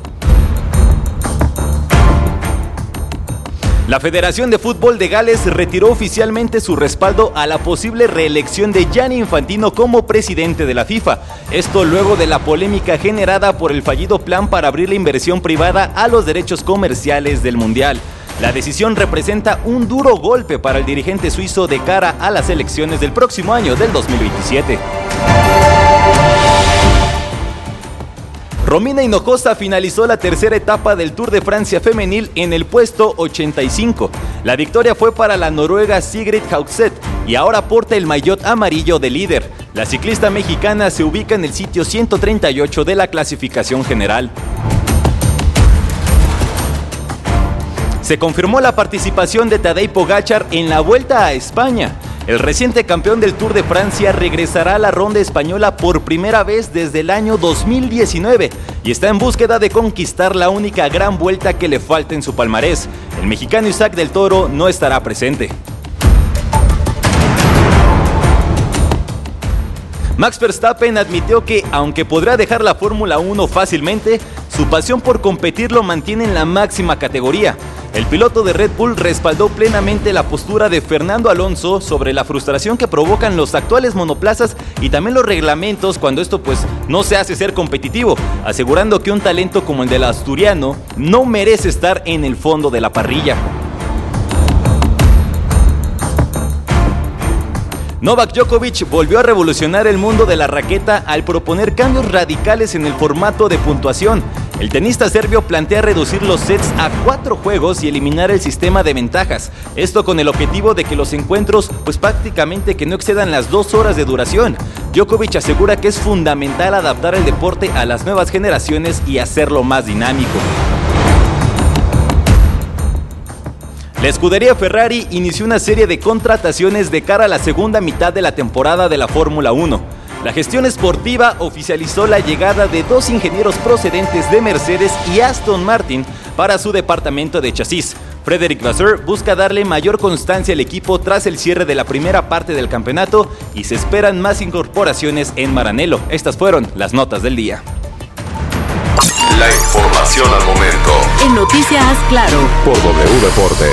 La Federación de Fútbol de Gales retiró oficialmente su respaldo a la posible reelección de Gianni Infantino como presidente de la FIFA. Esto luego de la polémica generada por el fallido plan para abrir la inversión privada a los derechos comerciales del Mundial. La decisión representa un duro golpe para el dirigente suizo de cara a las elecciones del próximo año, del 2027. Romina Hinojosa finalizó la tercera etapa del Tour de Francia femenil en el puesto 85. La victoria fue para la noruega Sigrid Haugset y ahora porta el maillot amarillo de líder. La ciclista mexicana se ubica en el sitio 138 de la clasificación general. Se confirmó la participación de Tadej Pogačar en la Vuelta a España. El reciente campeón del Tour de Francia regresará a la ronda española por primera vez desde el año 2019 y está en búsqueda de conquistar la única gran vuelta que le falta en su palmarés. El mexicano Isaac del Toro no estará presente. Max Verstappen admitió que, aunque podrá dejar la Fórmula 1 fácilmente, su pasión por competir lo mantiene en la máxima categoría. El piloto de Red Bull respaldó plenamente la postura de Fernando Alonso sobre la frustración que provocan los actuales monoplazas y también los reglamentos cuando esto no se hace ser competitivo, asegurando que un talento como el del asturiano no merece estar en el fondo de la parrilla. Novak Djokovic volvió a revolucionar el mundo de la raqueta al proponer cambios radicales en el formato de puntuación. El tenista serbio plantea reducir los sets a 4 juegos y eliminar el sistema de ventajas. Esto con el objetivo de que los encuentros prácticamente que no excedan las 2 horas de duración. Djokovic asegura que es fundamental adaptar el deporte a las nuevas generaciones y hacerlo más dinámico. La escudería Ferrari inició una serie de contrataciones de cara a la segunda mitad de la temporada de la Fórmula 1. La gestión esportiva oficializó la llegada de 2 ingenieros procedentes de Mercedes y Aston Martin para su departamento de chasis. Frédéric Vasseur busca darle mayor constancia al equipo tras el cierre de la primera parte del campeonato y se esperan más incorporaciones en Maranello. Estas fueron las notas del día. La información al momento en Noticias Haz Claro por W Deportes.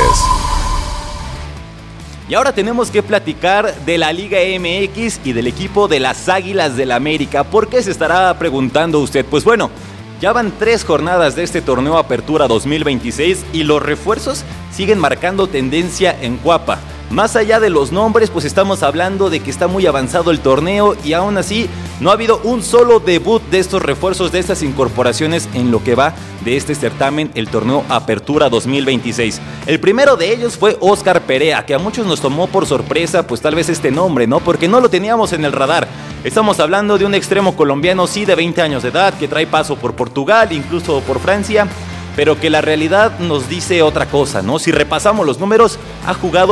Y ahora tenemos que platicar de la Liga MX y del equipo de las Águilas del América. ¿Por qué se estará preguntando usted? Pues bueno, ya van 3 jornadas de este torneo Apertura 2026 y los refuerzos siguen marcando tendencia en Cuapa. Más allá de los nombres, pues estamos hablando de que está muy avanzado el torneo y aún así no ha habido un solo debut de estos refuerzos, de estas incorporaciones en lo que va de este certamen, el torneo Apertura 2026. El primero de ellos fue Óscar Perea, que a muchos nos tomó por sorpresa, pues tal vez este nombre, ¿no? Porque no lo teníamos en el radar. Estamos hablando de un extremo colombiano, sí, de 20 años de edad, que trae paso por Portugal, incluso por Francia, pero que la realidad nos dice otra cosa, ¿no? Si repasamos los números, ha jugado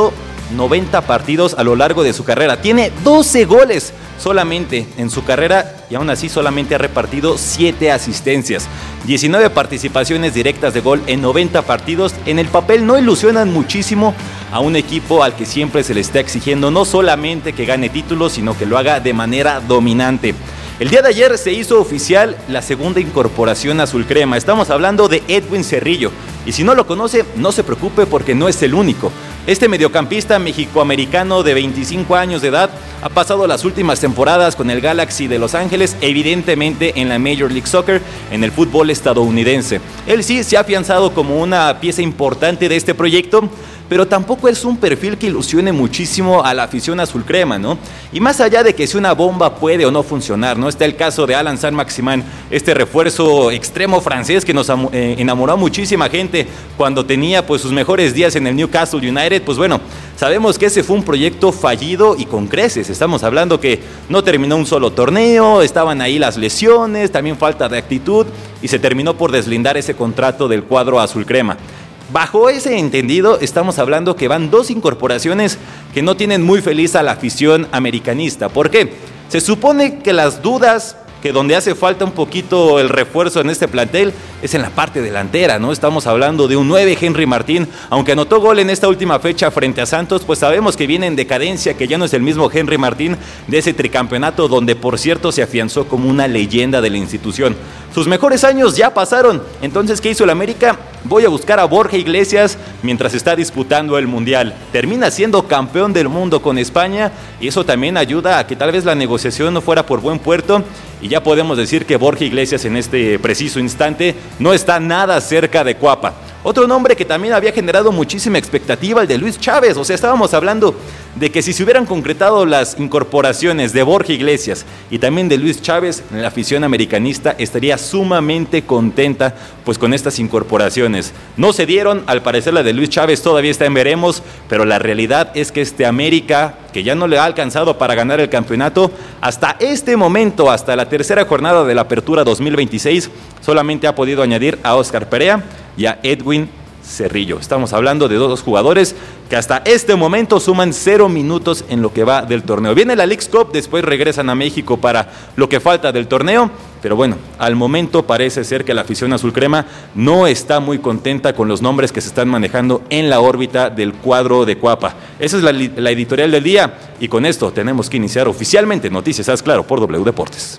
90 partidos a lo largo de su carrera. Tiene 12 goles solamente en su carrera y aún así solamente ha repartido 7 asistencias. 19 participaciones directas de gol en 90 partidos. En el papel no ilusionan muchísimo a un equipo al que siempre se le está exigiendo no solamente que gane títulos, sino que lo haga de manera dominante. El día de ayer se hizo oficial la segunda incorporación azul crema. Estamos hablando de Edwin Cerrillo. Y si no lo conoce, no se preocupe porque no es el único. Este mediocampista mexicoamericano de 25 años de edad ha pasado las últimas temporadas con el Galaxy de Los Ángeles, evidentemente en la Major League Soccer, en el fútbol estadounidense. Él sí se ha afianzado como una pieza importante de este proyecto, pero tampoco es un perfil que ilusione muchísimo a la afición azul crema, ¿no? Y más allá de que si una bomba puede o no funcionar, ¿no? Está el caso de Alan Saint-Maximin, este refuerzo extremo francés que nos enamoró a muchísima gente cuando tenía pues sus mejores días en el Newcastle United. Pues bueno, sabemos que ese fue un proyecto fallido y con creces. Estamos hablando que no terminó un solo torneo, estaban ahí las lesiones, también falta de actitud y se terminó por deslindar ese contrato del cuadro azul crema. Bajo ese entendido, estamos hablando que van 2 incorporaciones que no tienen muy feliz a la afición americanista. ¿Por qué? Se supone que las dudas, que donde hace falta un poquito el refuerzo en este plantel, es en la parte delantera, ¿no? Estamos hablando de un 9, Henry Martín, aunque anotó gol en esta última fecha frente a Santos, pues sabemos que viene en decadencia, que ya no es el mismo Henry Martín de ese tricampeonato, donde por cierto se afianzó como una leyenda de la institución. Sus mejores años ya pasaron, entonces ¿qué hizo el América? Voy a buscar a Borja Iglesias mientras está disputando el Mundial. Termina siendo campeón del mundo con España y eso también ayuda a que tal vez la negociación no fuera por buen puerto y ya podemos decir que Borja Iglesias en este preciso instante no está nada cerca de Cuapa. Otro nombre que también había generado muchísima expectativa, el de Luis Chávez. O sea, estábamos hablando de que si se hubieran concretado las incorporaciones de Borja Iglesias y también de Luis Chávez, la afición americanista estaría sumamente contenta pues con estas incorporaciones. No se dieron, al parecer la de Luis Chávez todavía está en veremos, pero la realidad es que este América, que ya no le ha alcanzado para ganar el campeonato, hasta este momento, hasta la tercera jornada de la Apertura 2026, solamente ha podido añadir a Óscar Perea y a Edwin Cerrillo. Estamos hablando de 2 jugadores que hasta este momento suman 0 minutos en lo que va del torneo. Viene la Leagues Cup, después regresan a México para lo que falta del torneo, pero bueno, al momento parece ser que la afición azul crema no está muy contenta con los nombres que se están manejando en la órbita del cuadro de Cuapa. Esa es la editorial del día y con esto tenemos que iniciar oficialmente Noticias Haz Claro por W Deportes.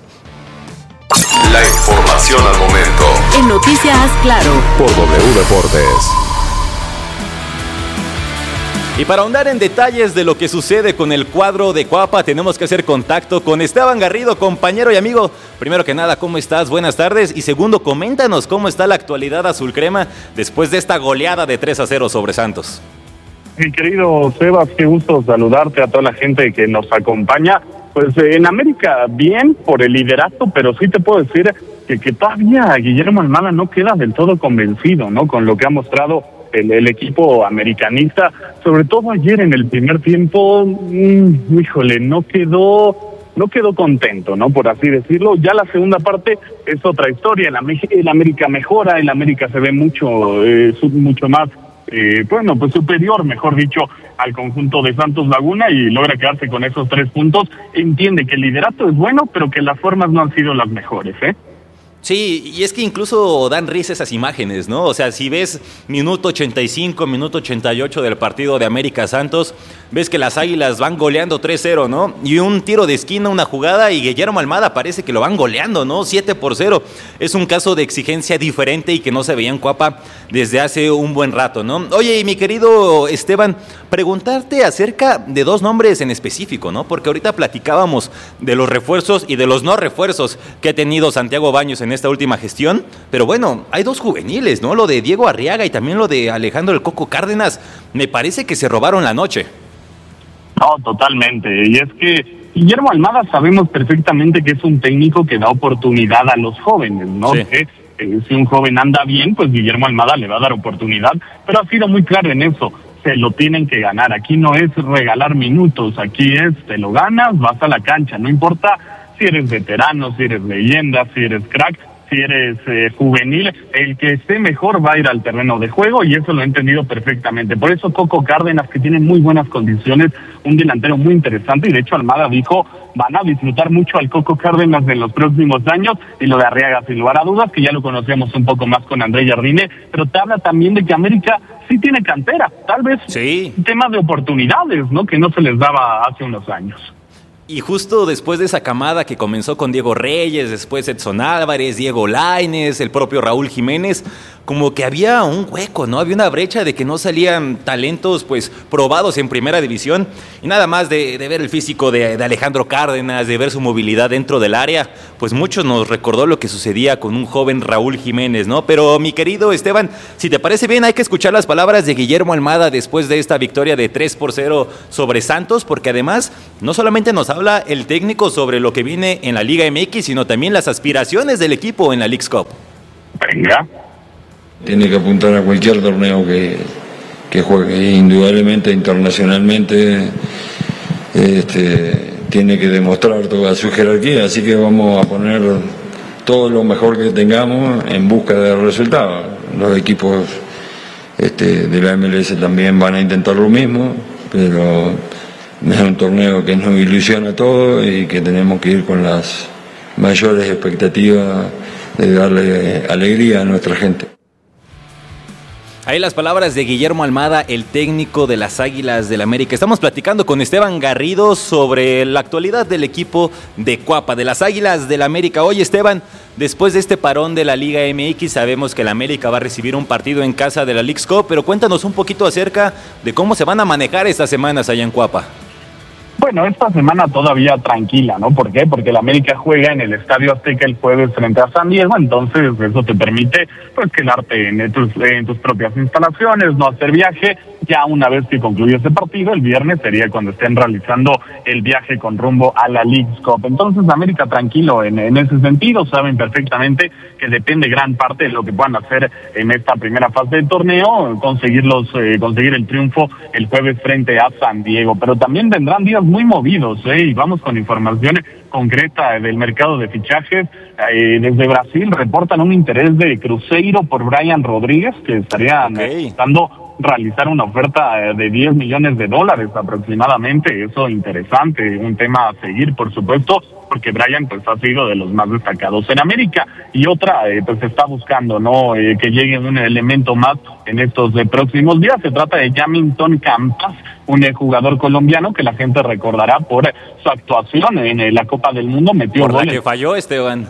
La información al momento. En Noticias Haz Claro por W Deportes. Y para ahondar en detalles de lo que sucede con el cuadro de Cuapa, tenemos que hacer contacto con Esteban Garrido, compañero y amigo. Primero que nada, ¿cómo estás? Buenas tardes. Y segundo, coméntanos cómo está la actualidad azul crema después de esta goleada de 3-0 sobre Santos. Mi querido Sebas, qué gusto saludarte, a toda la gente que nos acompaña. Pues en América bien por el liderato, pero sí te puedo decir que todavía Guillermo Almada no queda del todo convencido, ¿no? Con lo que ha mostrado el equipo americanista, sobre todo ayer en el primer tiempo, híjole, no quedó contento, ¿no? Por así decirlo. Ya la segunda parte es otra historia. El América mejora, el América se ve mucho más pues superior, mejor dicho, al conjunto de Santos Laguna y logra quedarse con esos 3 puntos. Entiende que el liderato es bueno, pero que las formas no han sido las mejores, Sí, y es que incluso dan risa esas imágenes, ¿no? O sea, si ves minuto 85, minuto 88 del partido de América Santos, ves que las Águilas van goleando 3-0, ¿no? Y un tiro de esquina, una jugada, y Guillermo Almada parece que lo van goleando, ¿no? 7-0. Es un caso de exigencia diferente y que no se veía en Cuapa desde hace un buen rato, ¿no? Oye, y mi querido Esteban, preguntarte acerca de 2 nombres en específico, ¿no? Porque ahorita platicábamos de los refuerzos y de los no refuerzos que ha tenido Santiago Baños en esta última gestión, pero bueno, hay 2 juveniles, ¿no? Lo de Diego Arriaga y también lo de Alejandro El Coco Cárdenas, me parece que se robaron la noche. No, totalmente, y es que Guillermo Almada sabemos perfectamente que es un técnico que da oportunidad a los jóvenes, ¿no? Sí. Si un joven anda bien, pues Guillermo Almada le va a dar oportunidad, pero ha sido muy claro en eso. Se lo tienen que ganar. Aquí no es regalar minutos, aquí es te lo ganas, vas a la cancha, no importa si eres veterano, si eres leyenda, si eres crack, si eres juvenil, el que esté mejor va a ir al terreno de juego, y eso lo he entendido perfectamente. Por eso Coco Cárdenas, que tiene muy buenas condiciones, un delantero muy interesante, y de hecho Almada dijo, van a disfrutar mucho al Coco Cárdenas en los próximos años, y lo de Arriaga sin lugar a dudas, que ya lo conocíamos un poco más con André Jardine, pero te habla también de que América sí tiene cantera, tal vez un tema de oportunidades, ¿no?, que no se les daba hace unos años. Y justo después de esa camada que comenzó con Diego Reyes, después Edson Álvarez, Diego Lainez, el propio Raúl Jiménez, como que había un hueco, ¿no? Había una brecha de que no salían talentos pues probados en primera división, y nada más de ver el físico de Alejandro Cárdenas, de ver su movilidad dentro del área, pues muchos nos recordó lo que sucedía con un joven Raúl Jiménez, ¿no? Pero mi querido Esteban, si te parece bien, hay que escuchar las palabras de Guillermo Almada después de esta victoria de 3-0 sobre Santos, porque además no solamente nos habla el técnico sobre lo que viene en la Liga MX, sino también las aspiraciones del equipo en la Leagues Cup. Venga. Tiene que apuntar a cualquier torneo que juegue, indudablemente internacionalmente tiene que demostrar toda su jerarquía, así que vamos a poner todo lo mejor que tengamos en busca de resultados. Los equipos de la MLS también van a intentar lo mismo, pero es un torneo que nos ilusiona a todos y que tenemos que ir con las mayores expectativas de darle alegría a nuestra gente. Ahí las palabras de Guillermo Almada, el técnico de las Águilas del América. Estamos platicando con Esteban Garrido sobre la actualidad del equipo de Cuapa, de las Águilas del América. Oye, Esteban, después de este parón de la Liga MX, sabemos que el América va a recibir un partido en casa de la Leagues Cup, pero cuéntanos un poquito acerca de cómo se van a manejar estas semanas allá en Cuapa. Bueno, esta semana todavía tranquila, ¿no? ¿Por qué? Porque el América juega en el Estadio Azteca el jueves frente a San Diego, entonces eso te permite pues quedarte en tus propias instalaciones, no hacer viaje. Ya una vez que concluye ese partido, el viernes sería cuando estén realizando el viaje con rumbo a la Leagues Cup. Entonces América tranquilo en ese sentido, saben perfectamente que depende gran parte de lo que puedan hacer en esta primera fase del torneo, conseguir el triunfo el jueves frente a San Diego, pero también vendrán días muy movidos, y vamos con información concreta del mercado de fichajes. Desde Brasil reportan un interés de Cruzeiro por Brian Rodríguez, que estarían necesitando realizar una oferta de $10 millones aproximadamente. Eso interesante, un tema a seguir, por supuesto, porque Brian pues ha sido de los más destacados en América. Y otra, pues está buscando, ¿no?, que llegue un elemento más en estos próximos días. Se trata de Jamilton Campas, un jugador colombiano que la gente recordará por su actuación en la Copa del Mundo. Metió por goles. La que falló, Esteban.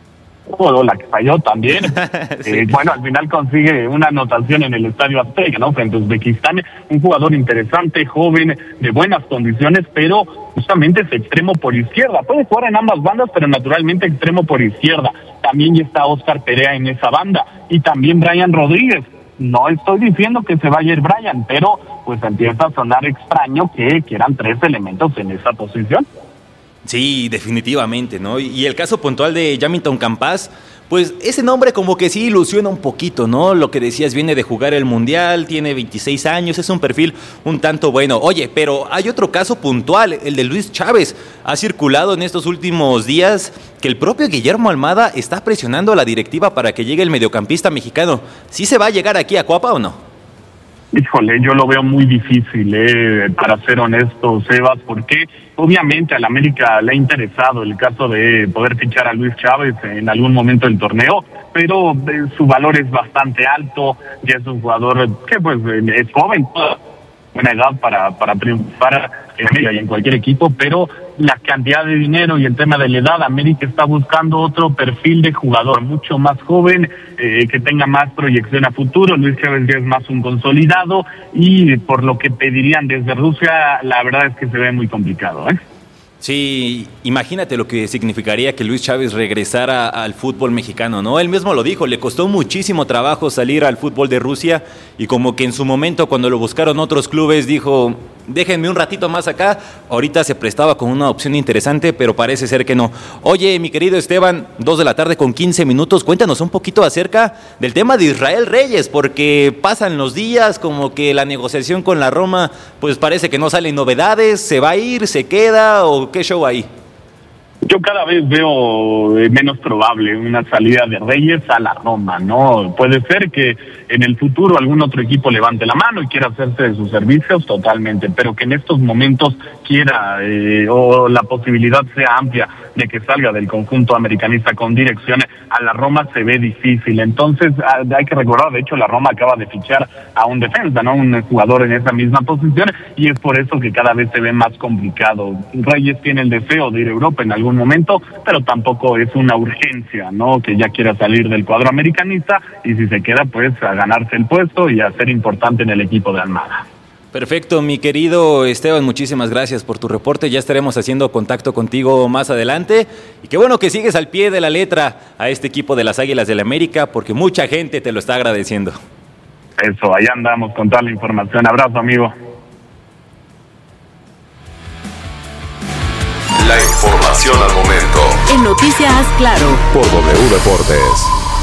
La que falló también. Sí. Bueno, al final consigue una anotación en el Estadio Azteca, ¿no?, frente a Uzbekistán. Un jugador interesante, joven, de buenas condiciones, pero justamente es extremo por izquierda. Puede jugar en ambas bandas, pero naturalmente extremo por izquierda. También ya está Oscar Perea en esa banda. Y también Brian Rodríguez. No estoy diciendo que se vaya a ir Brian, pero pues empieza a sonar extraño que quieran 3 elementos en esa posición. Sí, definitivamente, ¿no? Y el caso puntual de Jamilton Campas, pues ese nombre como que sí ilusiona un poquito, ¿no? Lo que decías, viene de jugar el Mundial, tiene 26 años, es un perfil un tanto bueno. Oye, pero hay otro caso puntual, el de Luis Chávez. Ha circulado en estos últimos días que el propio Guillermo Almada está presionando a la directiva para que llegue el mediocampista mexicano. ¿Sí se va a llegar aquí a Cuapa o no? Híjole, yo lo veo muy difícil, para ser honesto, Sebas, porque obviamente al América le ha interesado el caso de poder fichar a Luis Chávez en algún momento del torneo, pero su valor es bastante alto, ya es un jugador que pues es joven, buena edad para triunfar en América y en cualquier equipo, pero la cantidad de dinero y el tema de la edad, América está buscando otro perfil de jugador, mucho más joven, que tenga más proyección a futuro. Luis Chávez ya es más un consolidado, y por lo que pedirían desde Rusia, la verdad es que se ve muy complicado, Sí, imagínate lo que significaría que Luis Chávez regresara al fútbol mexicano, ¿no? Él mismo lo dijo, le costó muchísimo trabajo salir al fútbol de Rusia, y como que en su momento cuando lo buscaron otros clubes dijo, déjenme un ratito más acá. Ahorita se prestaba con una opción interesante, pero parece ser que no. Oye, mi querido Esteban, 2:15 p.m, cuéntanos un poquito acerca del tema de Israel Reyes, porque pasan los días, como que la negociación con la Roma, pues parece que no salen novedades. ¿Se va a ir, se queda o qué show ahí? Yo cada vez veo menos probable una salida de Reyes a la Roma, ¿no? Puede ser que en el futuro algún otro equipo levante la mano y quiera hacerse de sus servicios totalmente, pero que en estos momentos quiera o la posibilidad sea amplia de que salga del conjunto americanista con dirección a la Roma se ve difícil. Entonces hay que recordar, de hecho la Roma acaba de fichar a un defensa, ¿no? Un jugador en esa misma posición, y es por eso que cada vez se ve más complicado. Reyes tiene el deseo de ir a Europa en algún momento, pero tampoco es una urgencia, ¿no? Que ya quiera salir del cuadro americanista, y si se queda, pues a ganarse el puesto y a ser importante en el equipo de Almada. Perfecto, mi querido Esteban, muchísimas gracias por tu reporte. Ya estaremos haciendo contacto contigo más adelante. Y qué bueno que sigues al pie de la letra a este equipo de las Águilas del América, porque mucha gente te lo está agradeciendo. Eso, allá andamos con toda la información. Abrazo, amigo. La información al momento. En Noticias Claro. Por W Deportes.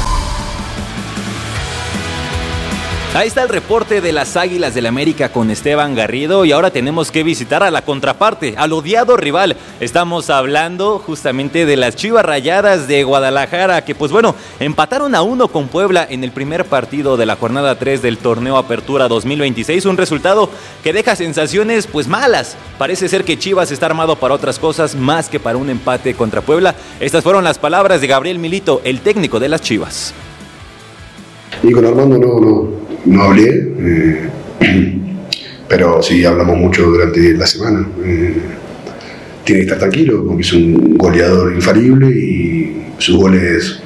Ahí está el reporte de las Águilas del América con Esteban Garrido, y ahora tenemos que visitar a la contraparte, al odiado rival. Estamos hablando justamente de las Chivas Rayadas de Guadalajara, que pues bueno, empataron a 1 con Puebla en el primer partido de la jornada 3 del torneo Apertura 2026, un resultado que deja sensaciones pues malas. Parece ser que Chivas está armado para otras cosas más que para un empate contra Puebla. Estas fueron las palabras de Gabriel Milito, el técnico de las Chivas. Y con Armando no hablé, pero sí hablamos mucho durante la semana. Tiene que estar tranquilo porque es un goleador infalible y sus goles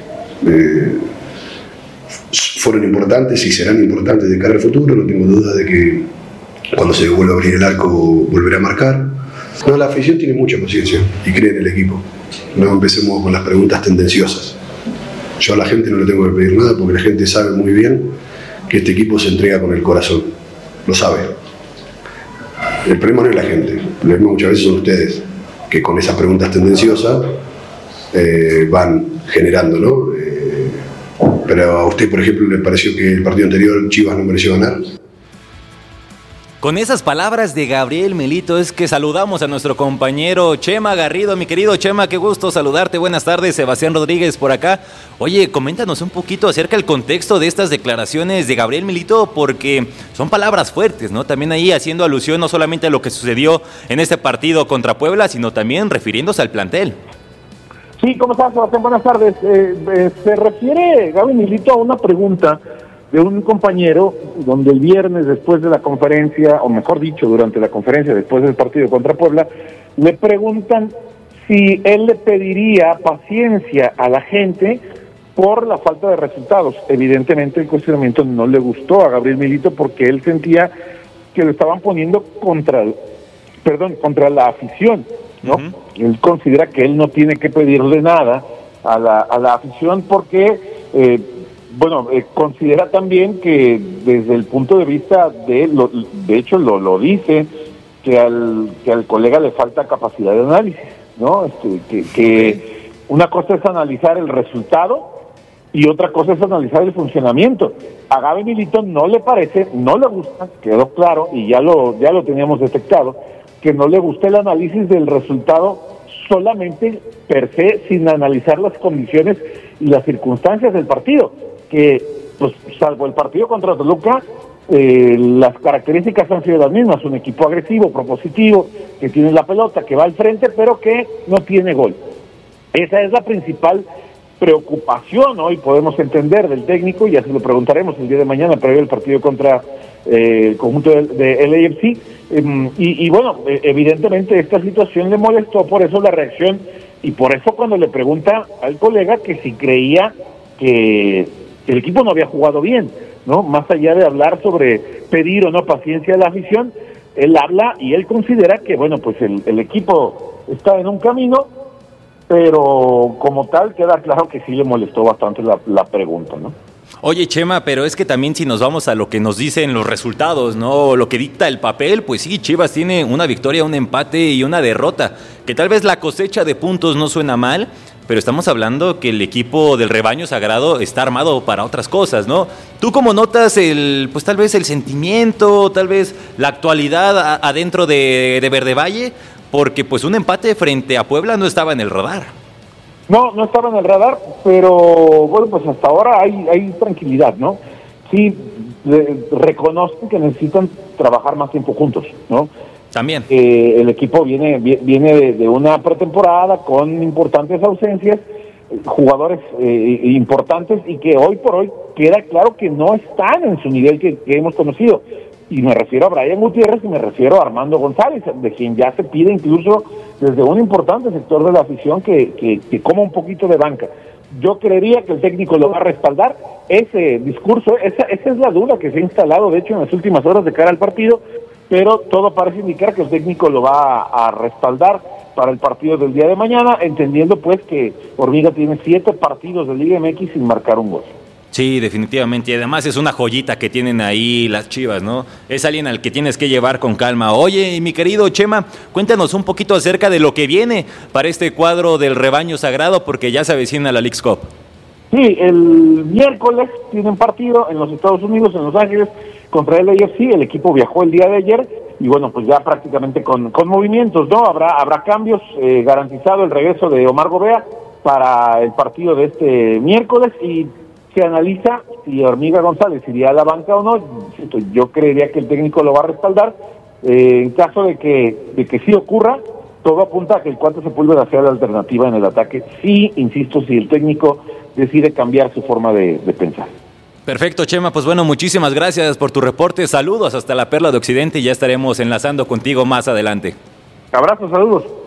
fueron importantes y serán importantes de cara al futuro. No tengo duda de que cuando se vuelva a abrir el arco volverá a marcar. No, la afición tiene mucha paciencia y cree en el equipo. No empecemos con las preguntas tendenciosas. Yo a la gente no le tengo que pedir nada porque la gente sabe muy bien que este equipo se entrega con el corazón. Lo sabe. El problema no es la gente. El problema muchas veces son ustedes, que con esas preguntas tendenciosas van generando, ¿no? Pero a usted, por ejemplo, ¿le pareció que el partido anterior Chivas no mereció ganar? Con esas palabras de Gabriel Milito es que saludamos a nuestro compañero Chema Garrido. Mi querido Chema, qué gusto saludarte. Buenas tardes, Sebastián Rodríguez por acá. Oye, coméntanos un poquito acerca del contexto de estas declaraciones de Gabriel Milito, porque son palabras fuertes, ¿no? También ahí haciendo alusión no solamente a lo que sucedió en este partido contra Puebla, sino también refiriéndose al plantel. Sí, ¿cómo estás, Sebastián? Buenas tardes. Se refiere Gabriel Milito a una pregunta de un compañero, donde el viernes después de la conferencia, o mejor dicho, durante la conferencia después del partido contra Puebla, le preguntan si él le pediría paciencia a la gente por la falta de resultados. Evidentemente el cuestionamiento no le gustó a Gabriel Milito porque él sentía que lo estaban poniendo contra la afición, ¿no? Uh-huh. Él considera que él no tiene que pedirle nada a la afición porque considera también que desde el punto de vista de él, de hecho lo dice, que al colega le falta capacidad de análisis, ¿no? Que una cosa es analizar el resultado y otra cosa es analizar el funcionamiento. A Gabriel Milito no le parece, no le gusta, quedó claro y ya lo teníamos detectado, que no le gusta el análisis del resultado solamente per se, sin analizar las condiciones y las circunstancias del partido, que pues salvo el partido contra Toluca, las características han sido las mismas: un equipo agresivo, propositivo, que tiene la pelota, que va al frente, pero que no tiene gol. Esa es la principal preocupación hoy, podemos entender, del técnico, y así lo preguntaremos el día de mañana previo al partido contra el conjunto de LAFC. Evidentemente esta situación le molestó, por eso la reacción, y por eso cuando le pregunta al colega que si creía que el equipo no había jugado bien, ¿no? Más allá de hablar sobre pedir o no paciencia a la afición, él habla y él considera que, pues el equipo está en un camino, pero como tal queda claro que sí le molestó bastante la pregunta, ¿no? Oye, Chema, pero es que también si nos vamos a lo que nos dicen los resultados, ¿no? Lo que dicta el papel, pues sí, Chivas tiene una victoria, un empate y una derrota, que tal vez la cosecha de puntos no suena mal, pero estamos hablando que el equipo del rebaño sagrado está armado para otras cosas, ¿no? ¿Tú cómo notas tal vez el sentimiento, tal vez la actualidad adentro de Verde Valle? porque pues un empate frente a Puebla no estaba en el radar. No estaba en el radar, pero bueno, pues hasta ahora hay tranquilidad, ¿no? Sí, reconocen que necesitan trabajar más tiempo juntos, ¿no? También. El equipo viene de una pretemporada con importantes ausencias, jugadores importantes y que hoy por hoy queda claro que no están en su nivel que hemos conocido. Y me refiero a Brian Gutiérrez y me refiero a Armando González, de quien ya se pide incluso desde un importante sector de la afición que coma un poquito de banca. Yo creería que el técnico lo va a respaldar. Ese discurso, esa es la duda que se ha instalado, de hecho, en las últimas horas de cara al partido, pero todo parece indicar que el técnico lo va a respaldar para el partido del día de mañana, entendiendo pues que Hormiga tiene 7 partidos de Liga MX sin marcar un gol. Sí, definitivamente, y además es una joyita que tienen ahí las Chivas, ¿no? Es alguien al que tienes que llevar con calma. Oye, y mi querido Chema, cuéntanos un poquito acerca de lo que viene para este cuadro del rebaño sagrado, porque ya se avecina la Leagues Cup. Sí, el miércoles tienen partido en los Estados Unidos, en Los Ángeles, contra el AFC. El equipo viajó el día de ayer y bueno, pues ya prácticamente con movimientos, ¿no? Habrá cambios, garantizado el regreso de Omar Gobea para el partido de este miércoles y se analiza si Hormiga González iría a la banca o no. Yo creería que el técnico lo va a respaldar. En caso de que sí ocurra, todo apunta a que el cuate Sepúlveda sea la alternativa en el ataque. Sí, insisto, si el técnico decide cambiar su forma de pensar. Perfecto, Chema. Pues bueno, muchísimas gracias por tu reporte. Saludos hasta la Perla de Occidente y ya estaremos enlazando contigo más adelante. Abrazos, saludos.